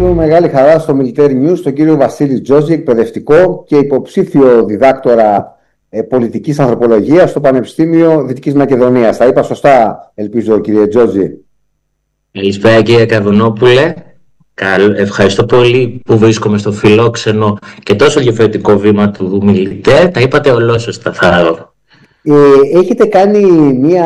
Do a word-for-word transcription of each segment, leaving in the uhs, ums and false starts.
Καλωσορίζουμε μεγάλη χαρά στο Military News τον κύριο Βασίλη Τζότζη, εκπαιδευτικό και υποψήφιο διδάκτορα ε, πολιτικής ανθρωπολογίας στο Πανεπιστήμιο Δυτικής Μακεδονίας. Τα είπα σωστά, ελπίζω, κύριε Τζότζη? Καλησπέρα, κύριε Καδουνόπουλε. Ευχαριστώ πολύ που βρίσκομαι στο φιλόξενο και τόσο διαφορετικό βήμα του Military. Τα είπατε ολόσωστα, θάρρο. Ε, έχετε κάνει μία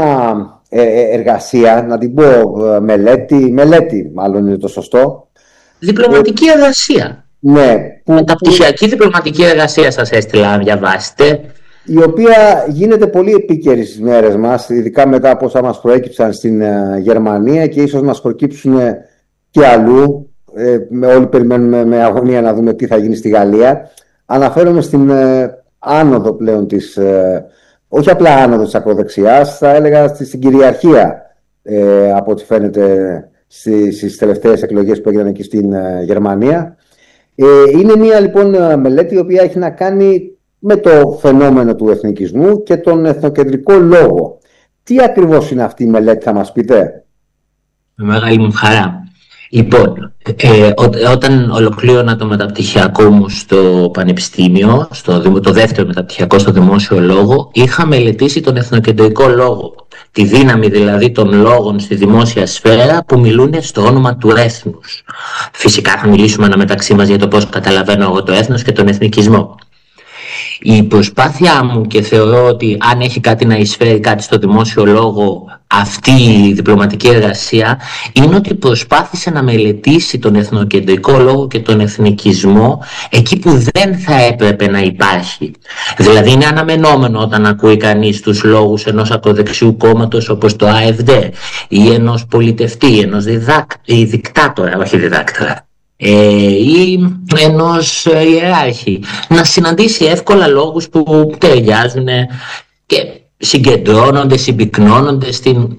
εργασία, να την πω μελέτη, μελέτη μάλλον είναι το σωστό. Διπλωματική εργασία. Ναι. Μεταπτυχιακή διπλωματική εργασία σας έστειλα να διαβάσετε. Η οποία γίνεται πολύ επίκαιρη στις μέρες μας, ειδικά μετά από όσα μας προέκυψαν στην Γερμανία και ίσως μας προκύψουν και αλλού. Ε, όλοι περιμένουμε με αγωνία να δούμε τι θα γίνει στη Γαλλία. Αναφέρομαι στην ε, άνοδο πλέον της, ε, όχι απλά άνοδο της ακροδεξιάς, θα έλεγα στην κυριαρχία ε, από ό,τι φαίνεται στις, στις τελευταίες εκλογές που έγιναν εκεί στην ε, Γερμανία. Ε, είναι μια λοιπόν μελέτη η οποία έχει να κάνει με το φαινόμενο του εθνικισμού και τον εθνοκεντρικό λόγο. Τι ακριβώς είναι αυτή η μελέτη, θα μας πείτε? Με μεγάλη μου χαρά. Λοιπόν, ε, ό, όταν ολοκλήρωνα το μεταπτυχιακό μου στο Πανεπιστήμιο, στο, το δεύτερο μεταπτυχιακό στο Δημόσιο Λόγο, είχα μελετήσει τον εθνοκεντρικό λόγο. Τη δύναμη δηλαδή των λόγων στη δημόσια σφαίρα που μιλούν στο όνομα του έθνους. Φυσικά θα μιλήσουμε αναμεταξύ μας για το πώς καταλαβαίνω εγώ το έθνος και τον εθνικισμό. Η προσπάθειά μου, και θεωρώ ότι αν έχει κάτι να εισφέρει κάτι στο δημόσιο λόγο αυτή η διπλωματική εργασία, είναι ότι προσπάθησε να μελετήσει τον εθνοκεντρικό λόγο και τον εθνικισμό εκεί που δεν θα έπρεπε να υπάρχει. Δηλαδή είναι αναμενόμενο όταν ακούει κανείς τους λόγους ενός ακροδεξιού κόμματος όπως το ΑΕΦΔ ή ενός πολιτευτή, ενός διδάκ, ή δικτάτορα, όχι διδάκτορα, Ε, ή ενός ιεράρχη να συναντήσει εύκολα λόγους που ταιριάζουν και συγκεντρώνονται, συμπυκνώνονται στην,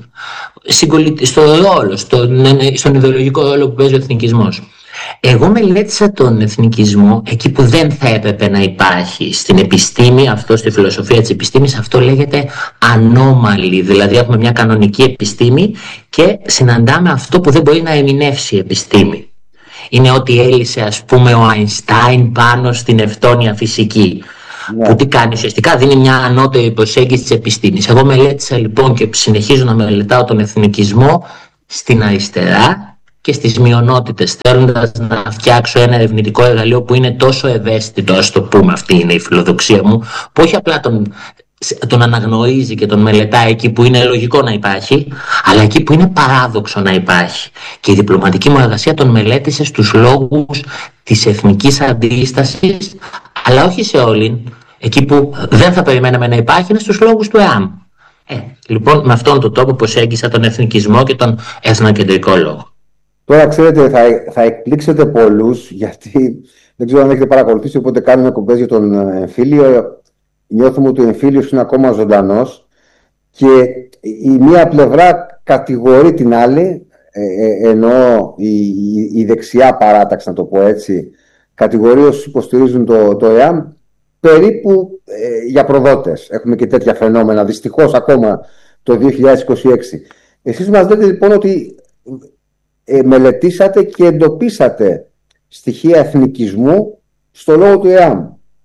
στο ρόλο, στον, στον ιδεολογικό ρόλο που παίζει ο εθνικισμός. Εγώ μελέτησα τον εθνικισμό εκεί που δεν θα έπρεπε να υπάρχει. Στην επιστήμη, αυτό, στη φιλοσοφία της επιστήμης, αυτό λέγεται ανώμαλη. Δηλαδή έχουμε μια κανονική επιστήμη και συναντάμε αυτό που δεν μπορεί να ερμηνεύσει η επιστήμη. Είναι ότι έλυσε, ας πούμε, ο Αϊνστάιν πάνω στην ευκτόνια φυσική. Yeah. Που τι κάνει ουσιαστικά, δίνει μια ανώτερη προσέγγιση της επιστήμης. Εγώ μελέτησα λοιπόν και συνεχίζω να μελετάω τον εθνικισμό στην αριστερά και στις μειονότητες, θέλοντας να φτιάξω ένα ερευνητικό εργαλείο που είναι τόσο ευαίσθητο, ας το πούμε, αυτή είναι η φιλοδοξία μου, που όχι απλά τον τον αναγνωρίζει και τον μελετάει εκεί που είναι λογικό να υπάρχει, αλλά εκεί που είναι παράδοξο να υπάρχει. Και η διπλωματική μου εργασία τον μελέτησε στους λόγους της εθνικής αντίστασης, αλλά όχι σε όλην. Εκεί που δεν θα περιμέναμε να υπάρχει είναι στους λόγους του ΕΑΜ. Ε, λοιπόν, με αυτόν τον τρόπο προσέγγισα τον εθνικισμό και τον εθνοκεντρικό λόγο. Τώρα, ξέρετε, θα, θα εκπλήξετε πολλούς, γιατί δεν ξέρω αν έχετε παρακολουθήσει, οπότε κάνουμε εκπομπές για τον εμφύλιο. Νιώθουμε ότι ο εμφύλιος είναι ακόμα ζωντανός και η μία πλευρά κατηγορεί την άλλη, ε, ενώ η, η, η δεξιά παράταξη, να το πω έτσι, κατηγορεί όσους υποστηρίζουν το, το ΕΑΜ περίπου ε, για προδότες. Έχουμε και τέτοια φαινόμενα, δυστυχώς, ακόμα το δύο χιλιάδες είκοσι έξι. Εσείς μας λέτε λοιπόν ότι ε, μελετήσατε και εντοπίσατε στοιχεία εθνικισμού στο λόγο του ΕΑΜ.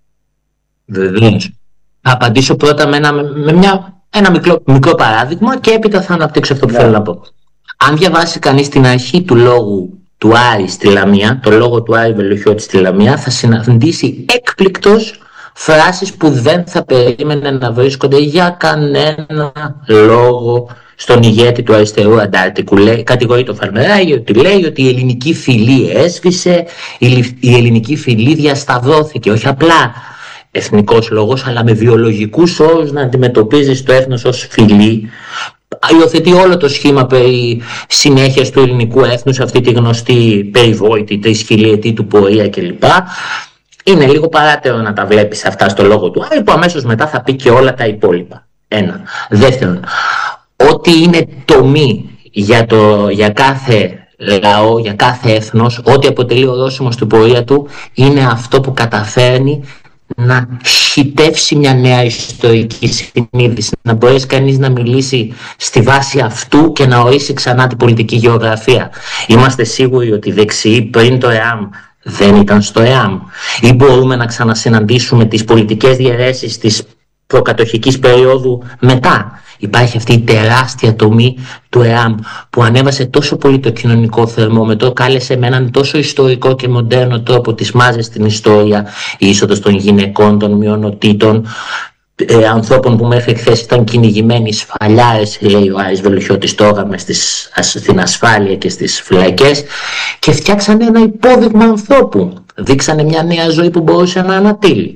Βεβαίως. Θα απαντήσω πρώτα με ένα, με μια, ένα μικρό, μικρό παράδειγμα και έπειτα θα αναπτύξω αυτό που yeah. θέλω να πω. Αν διαβάσει κανείς την αρχή του λόγου του Άρη στη Λαμία, το λόγο του Άρη Βελουχιώτη στη Λαμία, θα συναντήσει έκπληκτος φράσεις που δεν θα περίμενε να βρίσκονται για κανένα λόγο στον ηγέτη του αριστερού αντάρτικου. Κατηγορεί το Φαλμεράγη ότι λέει ότι η ελληνική φυλή έσβησε, η ελληνική φυλή διασταυρώθηκε, όχι απλά εθνικός λόγος, αλλά με βιολογικούς όρους να αντιμετωπίζεις το έθνος ως φυλή. Υιοθετεί όλο το σχήμα περί συνέχειας του ελληνικού έθνους, αυτή τη γνωστή περιβόητη τρισχιλιετή του πορεία κλπ. Είναι λίγο παράτερο να τα βλέπεις αυτά στο λόγο του Άρη, που αμέσως μετά θα πει και όλα τα υπόλοιπα. Ένα. Δεύτερον, ό,τι είναι τομή για, το, για κάθε λαό, για κάθε έθνος, ό,τι αποτελεί ορόσημο στην πορεία του, είναι αυτό που καταφέρνει να χυτεύσει μια νέα ιστορική συνείδηση, να μπορέσει κανείς να μιλήσει στη βάση αυτού και να ορίσει ξανά την πολιτική γεωγραφία. Είμαστε σίγουροι ότι οι δεξιοί πριν το ΕΑΜ δεν ήταν στο ΕΑΜ, ή μπορούμε να ξανασυναντήσουμε τις πολιτικές διαιρέσεις της προκατοχικής περίοδου μετά? Υπάρχει αυτή η τεράστια τομή του ΕΑΜ που ανέβασε τόσο πολύ το κοινωνικό θερμόμετρο, κάλεσε με έναν τόσο ιστορικό και μοντέρνο τρόπο τις μάζες στην ιστορία, η είσοδος των γυναικών, των μειονοτήτων, ε, ανθρώπων που μέχρι χθες ήταν κυνηγημένοι σφαλιάρες, λέει ο Άρης Βελουχιώτης, τώρα μες στις, στην ασφάλεια και στις φυλακές, και φτιάξανε ένα υπόδειγμα ανθρώπου, δείξανε μια νέα ζωή που μπορούσε να ανατείλει.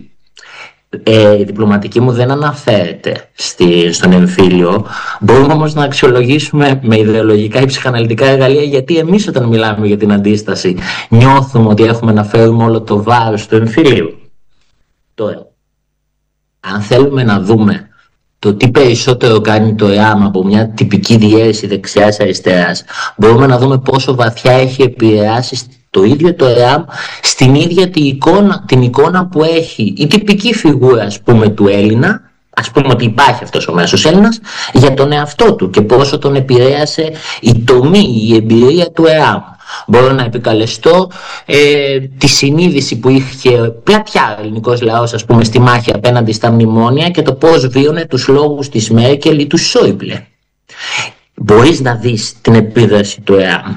Ε, η διπλωματική μου δεν αναφέρεται στη, στον εμφύλιο. Μπορούμε όμως να αξιολογήσουμε με ιδεολογικά ή ψυχαναλυτικά εργαλεία, γιατί εμείς όταν μιλάμε για την αντίσταση νιώθουμε ότι έχουμε να φέρουμε όλο το βάρος του εμφυλίου. Τώρα, αν θέλουμε να δούμε το τι περισσότερο κάνει το ΕΑΜ από μια τυπική διαίρεση δεξιάς-αριστεράς, μπορούμε να δούμε πόσο βαθιά έχει επηρεάσει το ίδιο το ΕΑΜ στην ίδια την εικόνα, την εικόνα που έχει η τυπική φιγούρα, ας πούμε, του Έλληνα, ας πούμε ότι υπάρχει αυτός ο μέσος Έλληνας, για τον εαυτό του και πόσο τον επηρέασε η τομή, η εμπειρία του ΕΑΜ. Μπορώ να επικαλεστώ ε, τη συνείδηση που είχε πλατιά ελληνικός λαός, ας πούμε, στη μάχη απέναντι στα μνημόνια και το πώς βίωνε τους λόγους της Μέρκελ ή του Σόιμπλε. Μπορείς να δεις την επίδραση του ΕΑΜ.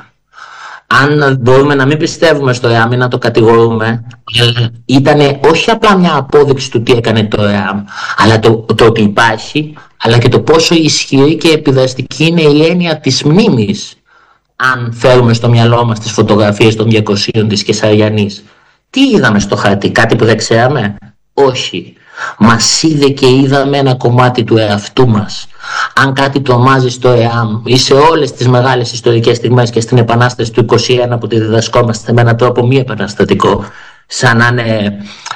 Αν μπορούμε να μην πιστεύουμε στο ΕΑΜ ή να το κατηγορούμε, ήταν όχι απλά μια απόδειξη του τι έκανε το ΕΑΜ, αλλά το, το ότι υπάρχει, αλλά και το πόσο ισχυρή και επιδραστική είναι η έννοια της μνήμης. Αν φέρουμε στο μυαλό μας τις φωτογραφίες των διακοσίων της Κεσαριανής, τι είδαμε στο χαρτί, κάτι που δεν ξέραμε? Όχι. Μας είδε και είδαμε ένα κομμάτι του εαυτού μας. Αν κάτι τρομάζει στο ΕΑΜ ή σε όλες τις μεγάλες ιστορικές στιγμές και στην Επανάσταση του είκοσι ένα που τη διδασκόμαστε με έναν τρόπο μη επαναστατικό, σαν να είναι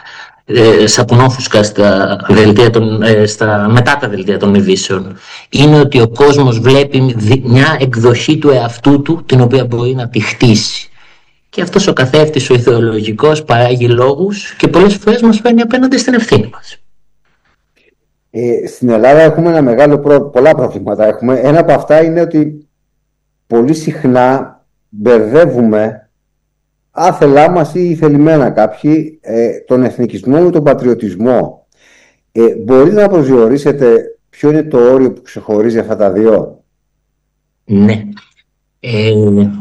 ε, σαπουνόφουσκα στα δελτία των, ε, στα, μετά τα δελτία των ειδήσεων, είναι ότι ο κόσμος βλέπει μια εκδοχή του εαυτού του την οποία μπορεί να τη χτίσει. Και αυτός ο καθρέφτης ο ιδεολογικός παράγει λόγους και πολλές φορές μας φέρνει απέναντι στην ευθύνη μας. Ε, στην Ελλάδα έχουμε ένα μεγάλο προ... πολλά προβλήματα. Έχουμε. Ένα από αυτά είναι ότι πολύ συχνά μπερδεύουμε, άθελά μας ή θελημένα κάποιοι, ε, τον εθνικισμό με τον πατριωτισμό. Ε, μπορείτε να προσδιορίσετε ποιο είναι το όριο που ξεχωρίζει αυτά τα δύο? Ναι. Ε...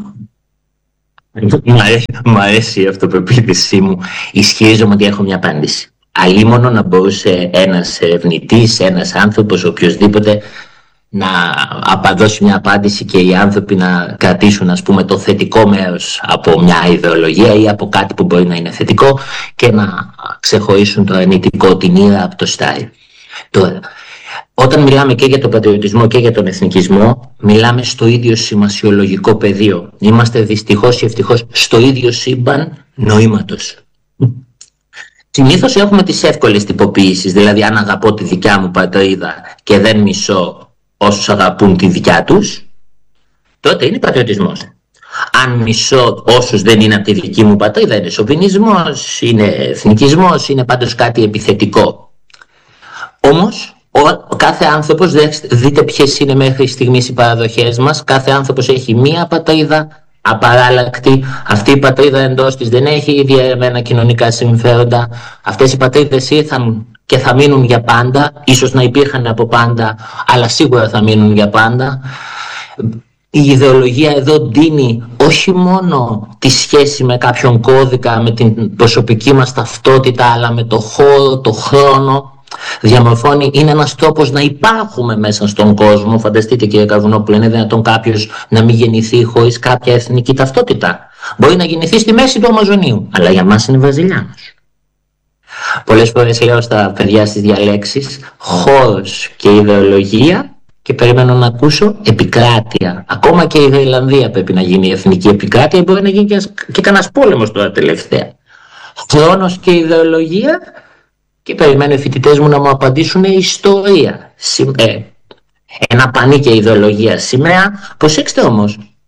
Μ' αρέσει, μ' αρέσει η αυτοπεποίθησή μου. Ισχυρίζομαι ότι έχω μια απάντηση. Αλίμονο να μπορούσε ένας ερευνητής, ένας άνθρωπος, οποιοσδήποτε, να απαντώσει μια απάντηση και οι άνθρωποι να κρατήσουν, ας πούμε, το θετικό μέρος από μια ιδεολογία ή από κάτι που μπορεί να είναι θετικό και να ξεχωρίσουν το αρνητικό, την ήρα από το στάι. Τώρα, όταν μιλάμε και για τον πατριωτισμό και για τον εθνικισμό, μιλάμε στο ίδιο σημασιολογικό πεδίο. Είμαστε δυστυχώς ή ευτυχώς στο ίδιο σύμπαν νοήματος. Συνήθως έχουμε τις εύκολες τυποποιήσεις, δηλαδή αν αγαπώ τη δικιά μου πατρίδα και δεν μισώ όσους αγαπούν τη δικιά τους, τότε είναι πατριωτισμός. Αν μισώ όσους δεν είναι από τη δική μου πατρίδα, είναι σοβινισμός, είναι εθνικισμός, είναι πάντως κάτι επιθετικό. Όμως, ο κάθε άνθρωπος, δείτε ποιες είναι μέχρι στιγμής οι παραδοχές μας, κάθε άνθρωπος έχει μία πατρίδα απαράλλακτη. Αυτή η πατρίδα εντός της δεν έχει διαιρεμένα κοινωνικά συμφέροντα. Αυτές οι πατρίδες ήρθαν και θα μείνουν για πάντα, ίσως να υπήρχαν από πάντα, αλλά σίγουρα θα μείνουν για πάντα. Η ιδεολογία εδώ ντύνει όχι μόνο τη σχέση με κάποιον κώδικα, με την προσωπική μας ταυτότητα, αλλά με το χώρο, το χρόνο. Διαμορφώνει, είναι ένας τρόπος να υπάρχουμε μέσα στον κόσμο. Φανταστείτε, κύριε Καρβουνόπουλε, είναι δυνατόν κάποιος να μην γεννηθεί χωρίς κάποια εθνική ταυτότητα? Μπορεί να γεννηθεί στη μέση του Αμαζονίου, αλλά για μας είναι Βραζιλιάνος. Πολλές φορές λέω στα παιδιά στις διαλέξεις χώρος και ιδεολογία και περιμένω να ακούσω επικράτεια. Ακόμα και η Γροιλανδία πρέπει να γίνει εθνική επικράτεια, μπορεί να γίνει και, και κανένας πόλεμος τώρα τελευταία. Χρόνος και ιδεολογία. Και περιμένω οι φοιτητές μου να μου απαντήσουν ιστορία, ε, ένα πανί και ιδεολογία, σημαία. Προσέξτε όμως,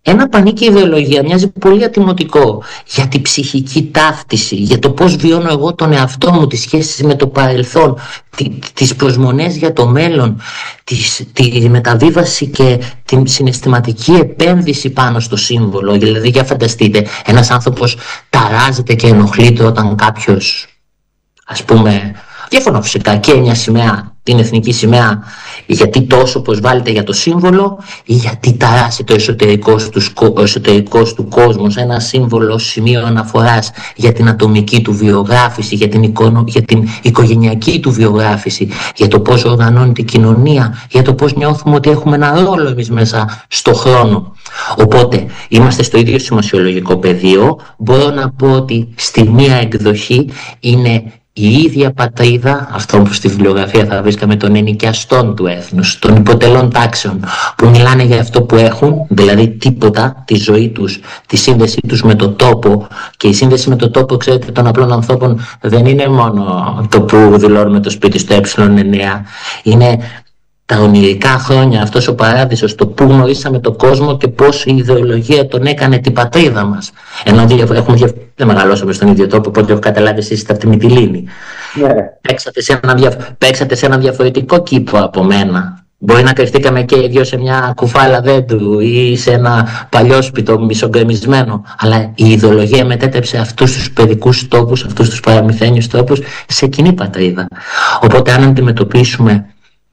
ένα πανί και ιδεολογία μοιάζει πολύ ατιμωτικό για τη ψυχική ταύτιση, για το πώς βιώνω εγώ τον εαυτό μου, τις σχέσεις με το παρελθόν, τις προσμονές για το μέλλον, τις, τη μεταβίβαση και την συναισθηματική επένδυση πάνω στο σύμβολο. Δηλαδή, για φανταστείτε, ένας άνθρωπος ταράζεται και ενοχλείται όταν κάποιος, ας πούμε, διαφωνώ φυσικά, και μια σημαία, την εθνική σημαία, γιατί τόσο προσβάλλεται για το σύμβολο ή γιατί ταράσει το εσωτερικό του, εσωτερικός του κόσμο, ένα σύμβολο, σημείο αναφοράς για την ατομική του βιογράφηση, για την, εικονο, για την οικογενειακή του βιογράφηση, για το πώς οργανώνει την κοινωνία, για το πώς νιώθουμε ότι έχουμε ένα ρόλο εμείς μέσα στο χρόνο. Οπότε είμαστε στο ίδιο σημασιολογικό πεδίο. Μπορώ να πω ότι στη μία εκδοχή είναι η ίδια πατρίδα, αυτό που στη βιβλιογραφία θα βρίσκαμε, των ενοικιαστών του έθνους, των υποτελών τάξεων, που μιλάνε για αυτό που έχουν, δηλαδή τίποτα, τη ζωή τους, τη σύνδεσή τους με το τόπο. Και η σύνδεση με το τόπο, ξέρετε, των απλών ανθρώπων δεν είναι μόνο το που δηλώνουμε το σπίτι στο ε εννιά, είναι τα ονειρικά χρόνια, αυτός ο παράδεισος, το που γνωρίσαμε τον κόσμο και πώς η ιδεολογία τον έκανε την πατρίδα μας. Ενώ έχουμε, δεν μεγαλώσαμε στον ίδιο τόπο, οπότε έχω καταλάβει, εσείς είστε από τη Μυτιλήνη. Yeah. Παίξατε, σε ένα, παίξατε σε ένα διαφορετικό κήπο από μένα. Μπορεί να κρυφτήκαμε και οι δυο σε μια κουφάλα δέντρου ή σε ένα παλιόσπιτο μισογκρεμισμένο, αλλά η ιδεολογία μετέτρεψε αυτούς τους παιδικούς τόπους, αυτούς τους παραμυθένιους τόπους σε κοινή πατρίδα. Οπότε αν αντιμετωπίσουμε,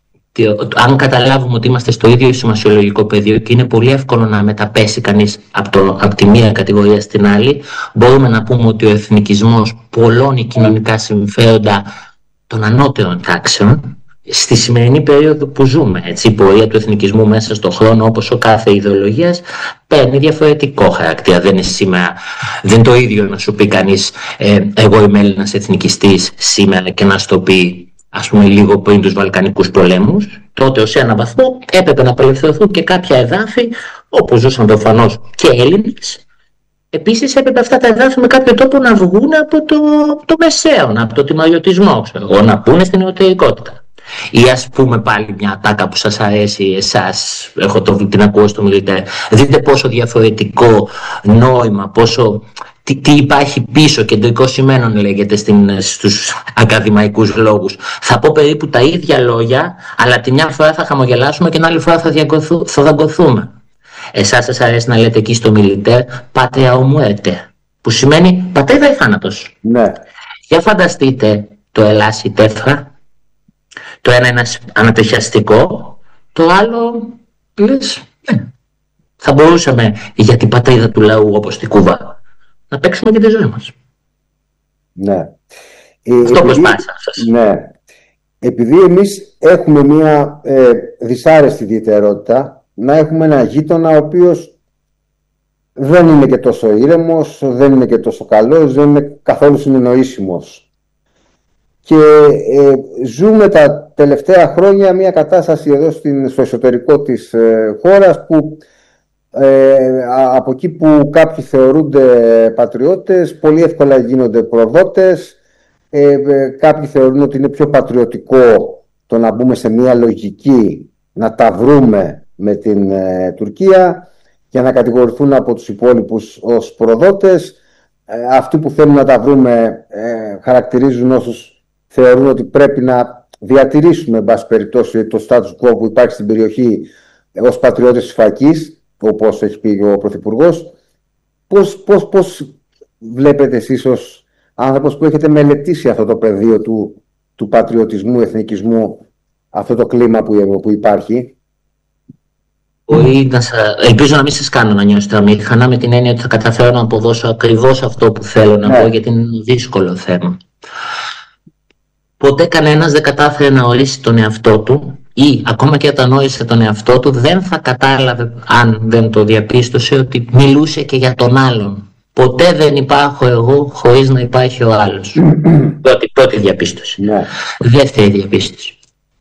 αν καταλάβουμε ότι είμαστε στο ίδιο σημασιολογικό πεδίο και είναι πολύ εύκολο να μεταπέσει κανείς από, το, από τη μία κατηγορία στην άλλη, μπορούμε να πούμε ότι ο εθνικισμός πολλώνει κοινωνικά συμφέροντα των ανώτερων τάξεων. Στη σημερινή περίοδο που ζούμε, έτσι, η πορεία του εθνικισμού μέσα στον χρόνο, όπως ο κάθε ιδεολογίας, παίρνει διαφορετικό χαρακτήρα. Δεν είναι σήμερα, δεν είναι το ίδιο να σου πει κανείς ε, εγώ είμαι Έλληνας εθνικιστής σήμερα και να σου το πει, ας πούμε, λίγο πριν τους Βαλκανικούς πολέμους. Τότε ως ένα βαθμό έπρεπε να απελευθερωθούν και κάποια εδάφη όπου ζούσαν προφανώς και Έλληνες. Επίσης έπρεπε αυτά τα εδάφη με κάποιο τρόπο να βγουν από το, το μεσαίωνα, από το τιμαριωτισμό, ξέρω, να πούνε στην εσωτερικότητα. Ή ας πούμε πάλι μια ατάκα που σας αρέσει εσάς, έχω το, την ακούω στο Μιλιτέρ, δείτε πόσο διαφορετικό νόημα, πόσο, τι, τι υπάρχει πίσω, κεντρικό σημαίνον λέγεται στην, στους ακαδημαϊκούς λόγους. Θα πω περίπου τα ίδια λόγια, αλλά τη μια φορά θα χαμογελάσουμε και την άλλη φορά θα, διακοθού, θα δαγκωθούμε. Εσάς σας αρέσει να λέτε εκεί στο Μιλιτέρ «Patria o muerte», που σημαίνει πατρίδα ή θάνατος. Ναι. Για φανταστείτε το Ελλάς η τέφρα. Το ένα είναι ανατριχιαστικό, το άλλο λες, ναι, θα μπορούσαμε για την πατρίδα του λαού όπως την Κούβα να παίξουμε και τη ζωή μας. Ναι. Αυτό πώς πάει σας. Ναι. Επειδή εμείς έχουμε μια ε, δυσάρεστη ιδιαιτερότητα, να έχουμε ένα γείτονα ο οποίος δεν είναι και τόσο ήρεμος, δεν είναι και τόσο καλός, δεν είναι καθόλου συνεννοήσιμος. Και ε, ζούμε τα τελευταία χρόνια μια κατάσταση εδώ στην, στο εσωτερικό της ε, χώρας που ε, από εκεί που κάποιοι θεωρούνται πατριώτες πολύ εύκολα γίνονται προδότες, ε, ε, κάποιοι θεωρούν ότι είναι πιο πατριωτικό το να μπούμε σε μια λογική να τα βρούμε με την ε, Τουρκία για να κατηγορηθούν από τους υπόλοιπους ως προδότες. Ε, αυτοί που θέλουν να τα βρούμε ε, χαρακτηρίζουν όσους θεωρούν ότι πρέπει να διατηρήσουμε, εν πάση περιπτώσει, το status quo που υπάρχει στην περιοχή ως πατριώτες της φακής, όπως έχει πει ο Πρωθυπουργός. Πώς, πώς, πώς βλέπετε εσείς ως άνθρωπος που έχετε μελετήσει αυτό το πεδίο του, του πατριωτισμού, εθνικισμού, αυτό το κλίμα που, που υπάρχει? Να σα... Ελπίζω να μην σας κάνω να νιώσετε αμήχανα, με την έννοια ότι θα καταφέρω να αποδώσω ακριβώς αυτό που θέλω να ναι. πω, γιατί είναι ένα δύσκολο θέμα. Ποτέ κανένας δεν κατάφερε να ορίσει τον εαυτό του, ή ακόμα και όταν όρισε τον εαυτό του δεν θα κατάλαβε, αν δεν το διαπίστωσε, ότι μιλούσε και για τον άλλον. Ποτέ δεν υπάρχω εγώ χωρίς να υπάρχει ο άλλος. πρώτη, πρώτη διαπίστωση. Yeah. Δεύτερη διαπίστωση.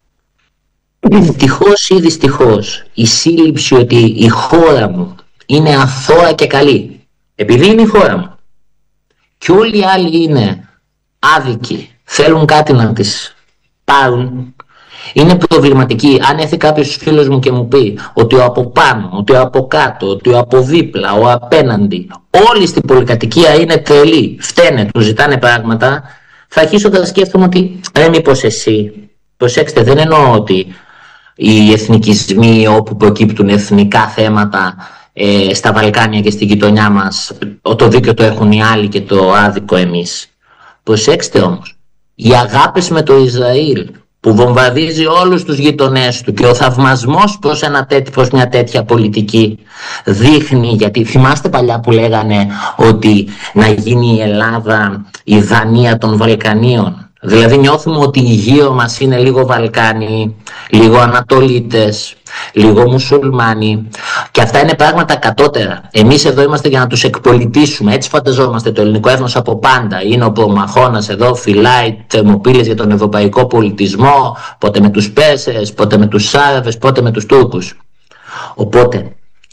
Ευτυχώς ή δυστυχώς η σύλληψη ότι η χώρα μου είναι αθώα και καλή, επειδή είναι η χώρα μου και όλοι οι άλλοι είναι άδικοι, θέλουν κάτι να τις πάρουν, Είναι προβληματική. Αν έρθει κάποιος φίλος μου και μου πει ότι ο από πάνω, ότι ο από κάτω, ότι ο από δίπλα, ο απέναντι, όλοι στην πολυκατοικία είναι τρελοί, φταίνε, του ζητάνε πράγματα, θα αρχίσω να σκέφτομαι ότι ρε, μήπως εσύ, προσέξτε, δεν εννοώ ότι οι εθνικισμοί όπου προκύπτουν εθνικά θέματα ε, στα Βαλκάνια και στη γειτονιά μας, το δίκιο το έχουν οι άλλοι και το άδικο εμείς. Προσέξτε όμως, οι αγάπες με το Ισραήλ που βομβαρδίζει όλους τους γειτονές του και ο θαυμασμός προς, ένα τέτοι, προς μια τέτοια πολιτική δείχνει, γιατί θυμάστε παλιά που λέγανε ότι να γίνει η Ελλάδα η Δανία των Βαλκανίων. Δηλαδή νιώθουμε ότι οι γύρω μας είναι λίγο Βαλκάνοι, λίγο Ανατολίτες, λίγο Μουσουλμάνοι και αυτά είναι πράγματα κατώτερα. Εμείς εδώ είμαστε για να τους εκπολιτήσουμε, έτσι φανταζόμαστε το ελληνικό έθνος από πάντα. Είναι ο προμαχώνας εδώ, φυλάει θερμοπύλες για τον ευρωπαϊκό πολιτισμό, πότε με τους Πέρσες, πότε με τους Άραβες, πότε με τους Τούρκους. Οπότε,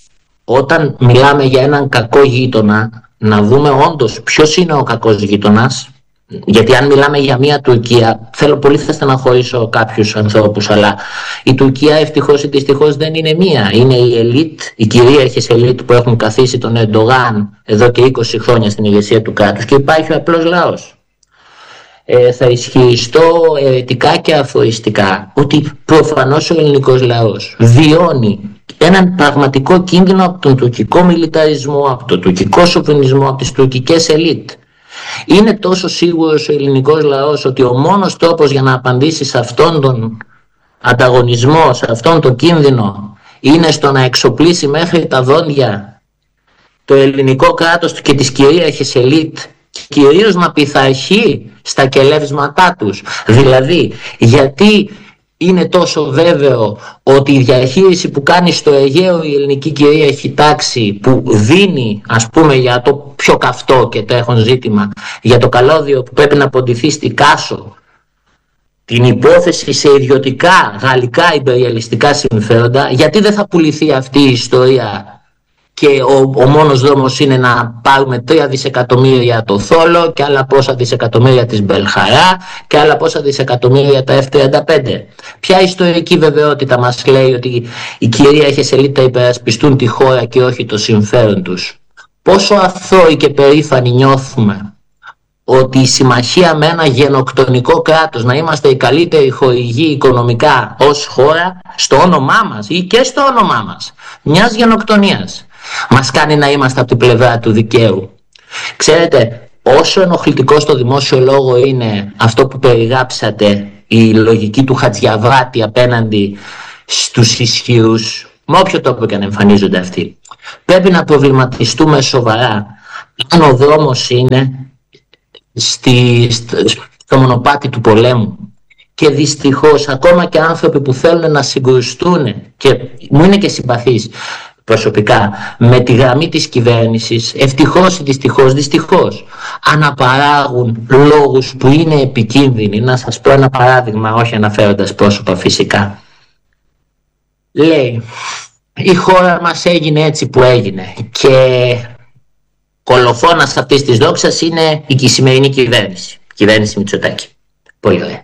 όταν μιλάμε για έναν κακό γείτονα, να δούμε όντως ποιος είναι ο κακός γείτονας. Γιατί αν μιλάμε για μια Τουρκία, θέλω πολύ θα στεναχωρήσω κάποιους ανθρώπους, αλλά η Τουρκία ευτυχώς ή δυστυχώς δεν είναι μία. Είναι η ελίτ, οι κυρίαρχες ελίτ που έχουν καθίσει τον Ερντογάν εδώ και είκοσι χρόνια στην ηγεσία του κράτους και υπάρχει ο απλός λαός. Ε, θα ισχυριστώ αιρετικά και αφοριστικά ότι προφανώς ο ελληνικός λαός βιώνει έναν πραγματικό κίνδυνο από τον τουρκικό μιλιταρισμό, από τον τουρκικό σοβινισμό, από τις τουρκικές ελίτ. Είναι τόσο σίγουρος ο ελληνικός λαός ότι ο μόνος τρόπος για να απαντήσει σε αυτόν τον ανταγωνισμό, σε αυτόν τον κίνδυνο, είναι στο να εξοπλίσει μέχρι τα δόντια το ελληνικό κράτος και τις κυρίαρχες ελίτ, κυρίως να πειθαρχεί στα κελεύσματά τους. Δηλαδή, γιατί είναι τόσο βέβαιο ότι η διαχείριση που κάνει στο Αιγαίο η ελληνική κυρίαρχη τάξη, που δίνει ας πούμε για το πιο καυτό και τρέχον ζήτημα, για το καλώδιο που πρέπει να ποντιθεί στη Κάσο, την υπόθεση σε ιδιωτικά γαλλικά ιμπεριαλιστικά συμφέροντα, γιατί δεν θα πουληθεί αυτή η ιστορία και ο, ο μόνος δρόμος είναι να πάρουμε τρία δισεκατομμύρια το Θόλο και άλλα πόσα δισεκατομμύρια της Μπελχαρά και άλλα πόσα δισεκατομμύρια τα εφ τριάντα πέντε. Ποια ιστορική βεβαιότητα μας λέει ότι οι κυρίαρχες ελίτ θα υπερασπιστούν τη χώρα και όχι το συμφέρον τους? Πόσο αθώοι και περήφανοι νιώθουμε ότι η συμμαχία με ένα γενοκτονικό κράτος, να είμαστε οι καλύτεροι χορηγοί οικονομικά ως χώρα, στο όνομά μας ή και στο όνομά μας μιας γενοκτονίας, μας κάνει να είμαστε από την πλευρά του δικαίου. Ξέρετε, όσο ενοχλητικό στο δημόσιο λόγο είναι αυτό που περιγράψατε, η λογική του Χατζιαβράτη απέναντι στους ισχυρούς, με όποιο τρόπο και αν εμφανίζονται αυτοί, πρέπει να προβληματιστούμε σοβαρά αν ο δρόμος είναι στη, στο μονοπάτι του πολέμου. Και δυστυχώς ακόμα και άνθρωποι που θέλουν να συγκρουστούν, και μου είναι και συμπαθείς προσωπικά με τη γραμμή της κυβέρνησης, ευτυχώς ή δυστυχώς, δυστυχώς αναπαράγουν λόγους που είναι επικίνδυνοι. Να σας πω ένα παράδειγμα, όχι αναφέροντας πρόσωπα φυσικά. Λέει, η χώρα μας έγινε έτσι που έγινε και κολοφόνας αυτής της δόξας είναι η σημερινή κυβέρνηση, η κυβέρνηση Μητσοτάκη. Πολύ ωραία.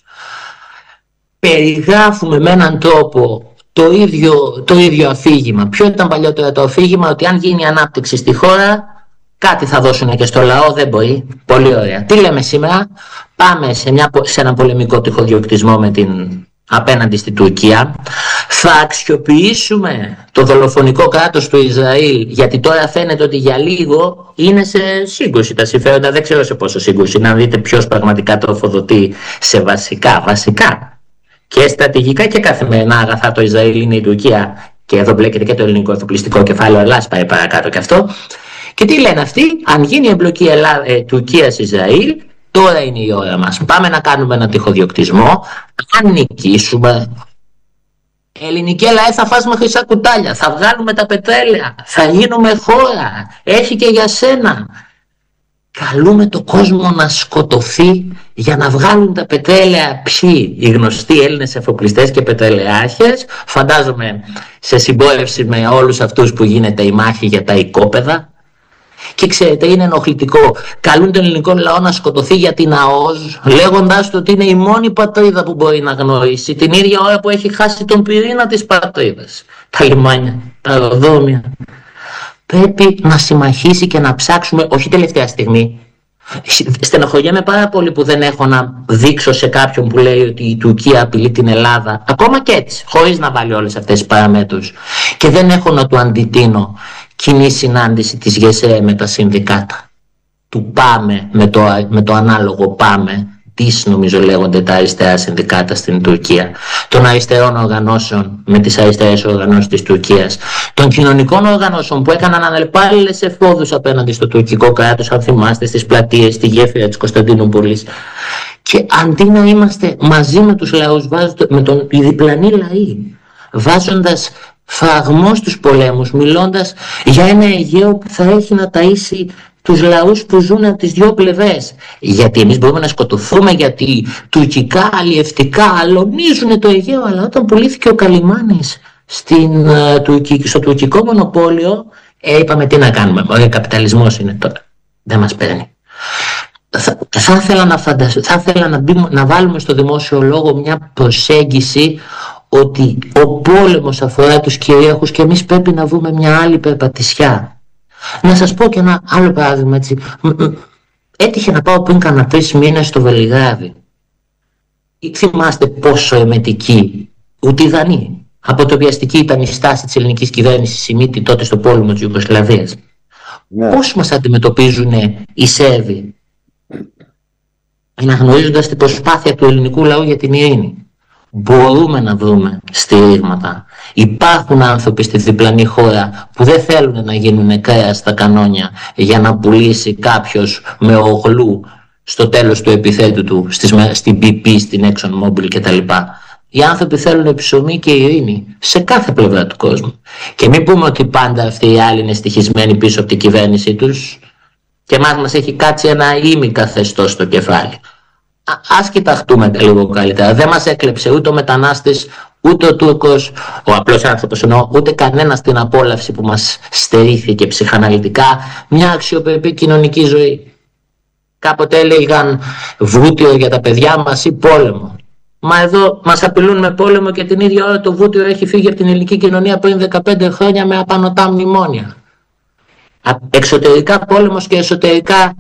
Περιγράφουμε με έναν τρόπο το ίδιο, το ίδιο αφήγημα. Ποιο ήταν παλιότερα το αφήγημα? Ότι αν γίνει ανάπτυξη στη χώρα, κάτι θα δώσουν και στο λαό. Δεν μπορεί. Πολύ ωραία. Τι λέμε σήμερα? Πάμε σε, μια, σε ένα πολεμικό τυχοδιοκτισμό με την, απέναντι στην Τουρκία. Θα αξιοποιήσουμε το δολοφονικό κράτος του Ισραήλ, γιατί τώρα φαίνεται ότι για λίγο είναι σε σύγκρουση τα συμφέροντα. Δεν ξέρω σε πόσο σύγκρουση. Να δείτε ποιος πραγματικά τροφοδοτεί σε βασικά, βασικά και στρατηγικά και καθημερινά αγαθά το Ισραήλ είναι η Τουρκία. Και εδώ μπλέκεται και το ελληνικό εφοπλιστικό κεφάλαιο, Ελλάς πάει παρακάτω και αυτό. Και τι λένε αυτοί? Αν γίνει εμπλοκή ε, Τουρκίας-Ισραήλ, τώρα είναι η ώρα μας. Πάμε να κάνουμε ένα τυχοδιοκτισμό. Αν νικήσουμε, ελληνική ΛΑΕ θα φας με χρυσά κουτάλια. Θα βγάλουμε τα πετρέλαια. Θα γίνουμε χώρα. Έχει και για σένα. Καλούμε το κόσμο να σκοτωθεί για να βγάλουν τα πετρέλαια. Ποιοι? Οι γνωστοί Έλληνες εφοπλιστές και πετρελαιάρχες. Φαντάζομαι σε συμπόρευση με όλους αυτούς που γίνεται η μάχη για τα οικόπεδα. Και ξέρετε, είναι ενοχλητικό. Καλούν τον ελληνικό λαό να σκοτωθεί για την ΑΟΣ, λέγοντας του ότι είναι η μόνη πατρίδα που μπορεί να γνωρίσει, την ίδια ώρα που έχει χάσει τον πυρήνα της πατρίδας. Τα λιμάνια, τα αεροδρόμια. Πρέπει να συμμαχίσει και να ψάξουμε, όχι τελευταία στιγμή. Στενοχωριέμαι πάρα πολύ που δεν έχω να δείξω σε κάποιον που λέει ότι η Τουρκία απειλεί την Ελλάδα, ακόμα και έτσι, χωρίς να βάλει όλες αυτές τις παραμέτρους. Και δεν έχω να του αντιτείνω κοινή συνάντηση της ΓΕΣΕ με τα συνδικάτα. Του ΠΑΜΕ, με το, με το ανάλογο ΠΑΜΕ, τις νομίζω λέγονται τα αριστερά συνδικάτα στην Τουρκία, των αριστερών οργανώσεων με τις αριστερές οργανώσεις της Τουρκίας, των κοινωνικών οργανώσεων που έκαναν ανεπάλληλες εφόδους απέναντι στο τουρκικό κράτος, αν θυμάστε, στις πλατείες, στη γέφυρα της Κωνσταντινούπολης. Και αντί να είμαστε μαζί με τους λαούς, με τον διπλανή λαοί, βάζοντας φραγμό στους πολέμους, μιλώντας για ένα Αιγαίο που θα έχει να ταΐσει τους λαούς που ζουν από τις δυο πλευρές. Γιατί εμείς μπορούμε να σκοτωθούμε, γιατί τουρκικά αλλιευτικά αλωνίζουν το Αιγαίο, αλλά όταν πουλήθηκε ο Καλιμάνης στην, uh, στο τουρκικό μονοπόλιο, ε, είπαμε τι να κάνουμε, ο καπιταλισμός είναι τώρα, δεν μας παίρνει. Θα, θα ήθελα, να, φαντασ... θα ήθελα να, μπει, να βάλουμε στο δημόσιο λόγο μια προσέγγιση ότι ο πόλεμος αφορά τους κυρίαρχους και εμείς πρέπει να βρούμε μια άλλη περπατησιά. Να σας πω και ένα άλλο παράδειγμα, έτσι. Έτυχε να πάω πριν κάνα τρεις μήνες στο Βελιγράδι. Θυμάστε πόσο εμετική, ούτε ιδανή, αποτροπιαστική ήταν η στάση της ελληνικής κυβέρνησης η μύτη τότε στο πόλεμο της Ιουγκοσλαβίας. Ναι. Πώς μας αντιμετωπίζουν οι Σέρβοι, αναγνωρίζοντας την προσπάθεια του ελληνικού λαού για την ειρήνη. Μπορούμε να βρούμε στηρίγματα. Υπάρχουν άνθρωποι στη διπλανή χώρα που δεν θέλουν να γίνουν κρέας στα κανόνια για να πουλήσει κάποιος με ογλού στο τέλος του επιθέτου του στην μπι πι, στην ExxonMobil κτλ. Οι άνθρωποι θέλουν ψωμί και ειρήνη σε κάθε πλευρά του κόσμου. Και μην πούμε ότι πάντα αυτοί οι άλλοι είναι στοιχισμένοι πίσω από την κυβέρνησή τους και εμάς μας έχει κάτσει ένα ημικαθεστώς στο κεφάλι. Ας κοιταχτούμε λίγο καλύτερα. Δεν μας έκλεψε ούτε ο μετανάστης, ούτε ο Τούρκος, ο απλός άνθρωπος εννοώ, ούτε κανένας την απόλαυση που μας στερήθηκε ψυχαναλυτικά, μια αξιοπρεπή κοινωνική ζωή. Κάποτε έλεγαν βούτυρο για τα παιδιά μας ή πόλεμο. Μα εδώ μας απειλούν με πόλεμο και την ίδια ώρα το βούτυρο έχει φύγει από την ελληνική κοινωνία πριν δεκαπέντε χρόνια με απανωτά μνημόνια. Εξωτερικά πόλεμος και εσωτερικά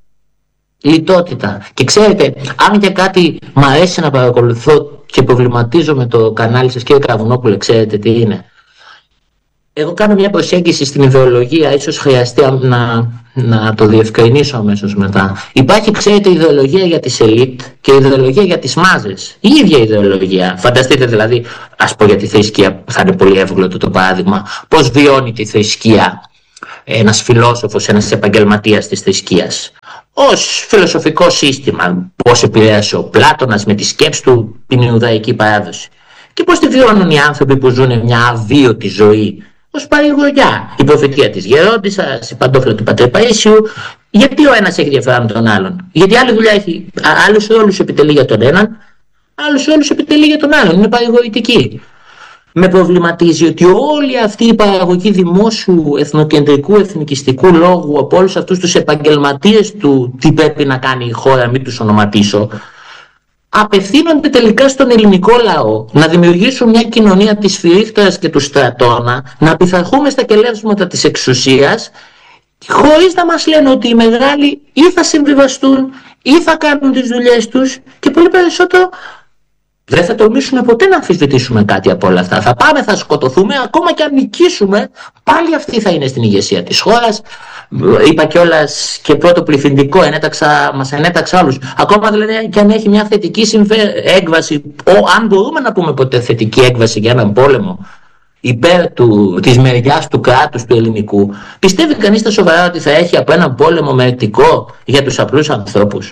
λιτότητα. Και ξέρετε, αν και κάτι μ' αρέσει να παρακολουθώ και προβληματίζω με το κανάλι σας, κύριε Καβουνόπουλε, ξέρετε τι είναι. Εγώ κάνω μια προσέγγιση στην ιδεολογία, ίσως χρειαστεί να, να το διευκρινίσω αμέσως μετά. Υπάρχει, ξέρετε, ιδεολογία για τις ελίτ και ιδεολογία για τις μάζες. Η ίδια ιδεολογία. Φανταστείτε δηλαδή, ας πω για τη θρησκεία, θα είναι πολύ εύγλωτο το παράδειγμα, πώς βιώνει τη θρησκεία ένας φιλόσοφος, ένας επαγγελματίας της θρησκείας. Ως φιλοσοφικό σύστημα, πώς επηρέασε ο Πλάτωνας με τη σκέψη του την Ιουδαϊκή παράδοση. Και πώς τη βιώνουν οι άνθρωποι που ζουν μια αβίωτη ζωή, ως παρηγοριά. Η προφητεία της Γερόντισσας, η παντόφλα του Πατρί Παΐσιου. Γιατί ο ένας έχει διαφορά με τον άλλον? Γιατί άλλη δουλειά έχει, άλλους ρόλους επιτελεί για τον έναν, άλλους ρόλους επιτελεί για τον άλλον. Είναι παρηγορητική. Με προβληματίζει ότι όλη αυτή η παραγωγή δημόσιου, εθνοκεντρικού, εθνικιστικού λόγου από όλους αυτούς τους επαγγελματίες του τι πρέπει να κάνει η χώρα, μην τους ονοματίσω, απευθύνονται τελικά στον ελληνικό λαό να δημιουργήσουν μια κοινωνία της φυρίχτρας και του στρατώνα, να πειθαρχούμε στα κελεύσματα της εξουσίας, χωρίς να μας λένε ότι οι μεγάλοι ή θα συμβιβαστούν ή θα κάνουν τις δουλειές τους, και πολύ περισσότερο δεν θα τολμήσουμε ποτέ να αμφισβητήσουμε κάτι από όλα αυτά. Θα πάμε, θα σκοτωθούμε, ακόμα και αν νικήσουμε, πάλι αυτή θα είναι στην ηγεσία της χώρας. Είπα κιόλας και πρώτο πληθυντικό, ενέταξα, μας ενέταξα όλους. Ακόμα δηλαδή και αν έχει μια θετική συμφε... έκβαση, ο, αν μπορούμε να πούμε ποτέ θετική έκβαση για έναν πόλεμο υπέρ του, της μεριάς του κράτους του ελληνικού, πιστεύει κανείς τα σοβαρά ότι θα έχει από έναν πόλεμο μερτικό για τους απλούς ανθρώπους?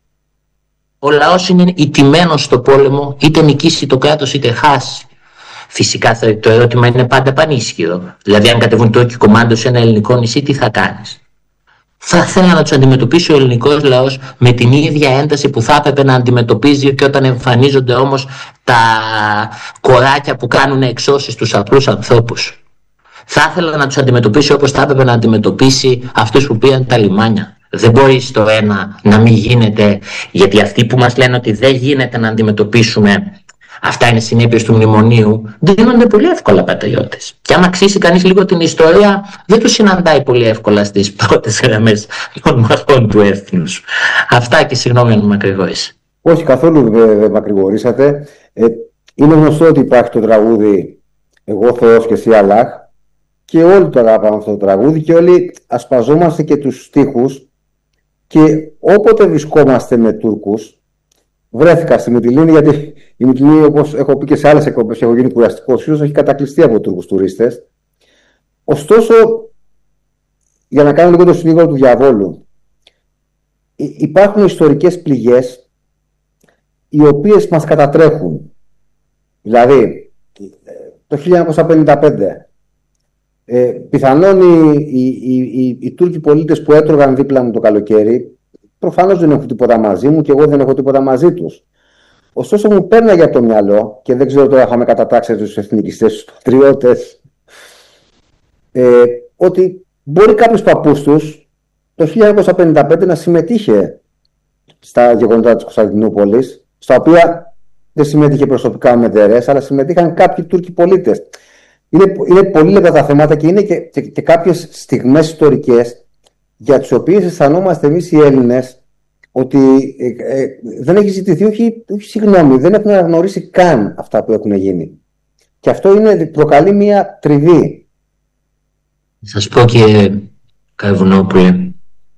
Ο λαός είναι ηττημένος στο πόλεμο, είτε νικήσει το κράτος είτε χάσει. Φυσικά το ερώτημα είναι πάντα πανίσχυρο. Δηλαδή, αν κατεβούν τουρκικοί κομμάντο σε ένα ελληνικό νησί, τι θα κάνεις? Θα ήθελα να τους αντιμετωπίσει ο ελληνικός λαός με την ίδια ένταση που θα έπρεπε να αντιμετωπίζει και όταν εμφανίζονται όμως τα κοράκια που κάνουν εξώσεις στους απλούς ανθρώπους. Θα ήθελα να τους αντιμετωπίσει όπως θα έπρεπε να αντιμετωπίσει αυτούς που πήγαν τα λιμάνια. Δεν μπορεί στο ένα να μην γίνεται, γιατί αυτοί που μας λένε ότι δεν γίνεται να αντιμετωπίσουμε, αυτά είναι συνέπειες του μνημονίου, δίνονται πολύ εύκολα πατριώτες. Και άμα αξίσει κανείς λίγο την ιστορία, δεν τους συναντάει πολύ εύκολα στις πρώτες γραμμές των μαχών του έθνους. Αυτά, και συγγνώμη αν μακρηγόρησα. Όχι, καθόλου δεν μακρηγορήσατε. Ε, είναι γνωστό ότι υπάρχει το τραγούδι «Εγώ Θεός και εσύ Αλλάχ», και όλοι το αγαπάμε αυτό το τραγούδι και όλοι ασπαζόμαστε και τους στίχους, και όποτε βρισκόμαστε με Τούρκους, βρέθηκα στη Μυτιλήνη, γιατί η Μυτιλήνη, όπως έχω πει και σε άλλες εκπομπές, έχω γίνει κουραστικός ίσως, έχει κατακλειστεί από Τούρκους τουρίστες. Ωστόσο, για να κάνω λίγο το συνήγορο του διαβόλου, υπάρχουν ιστορικές πληγές οι οποίες μας κατατρέχουν. Δηλαδή, το χίλια εννιακόσια πενήντα πέντε, ε, πιθανόν οι, οι, οι, οι, οι Τούρκοι πολίτες που έτρωγαν δίπλα μου το καλοκαίρι, προφανώς δεν έχουν τίποτα μαζί μου και εγώ δεν έχω τίποτα μαζί τους. Ωστόσο, μου πέρναγε από το μυαλό, και δεν ξέρω τώρα είχαμε κατατάξει τους εθνικιστές, τους πατριώτες, ε, ότι μπορεί κάποιος παππούς τους το χίλια εννιακόσια πενήντα πέντε να συμμετείχε στα γεγονότα της Κωνσταντινούπολης, στα οποία δεν συμμετείχε προσωπικά ο Μεντερές, αλλά συμμετείχαν κάποιοι Τούρκοι πολίτες. Είναι, είναι πολύ λεπτά τα θέματα και είναι και, και, και κάποιες στιγμές ιστορικές για τις οποίες αισθανόμαστε εμείς οι Έλληνες ότι ε, ε, δεν έχει ζητηθεί, όχι, όχι συγγνώμη, δεν έχουν αναγνωρίσει καν αυτά που έχουν γίνει. Και αυτό είναι, προκαλεί μια τριβή. Σας πω, κύριε Καρβουνόπουλε,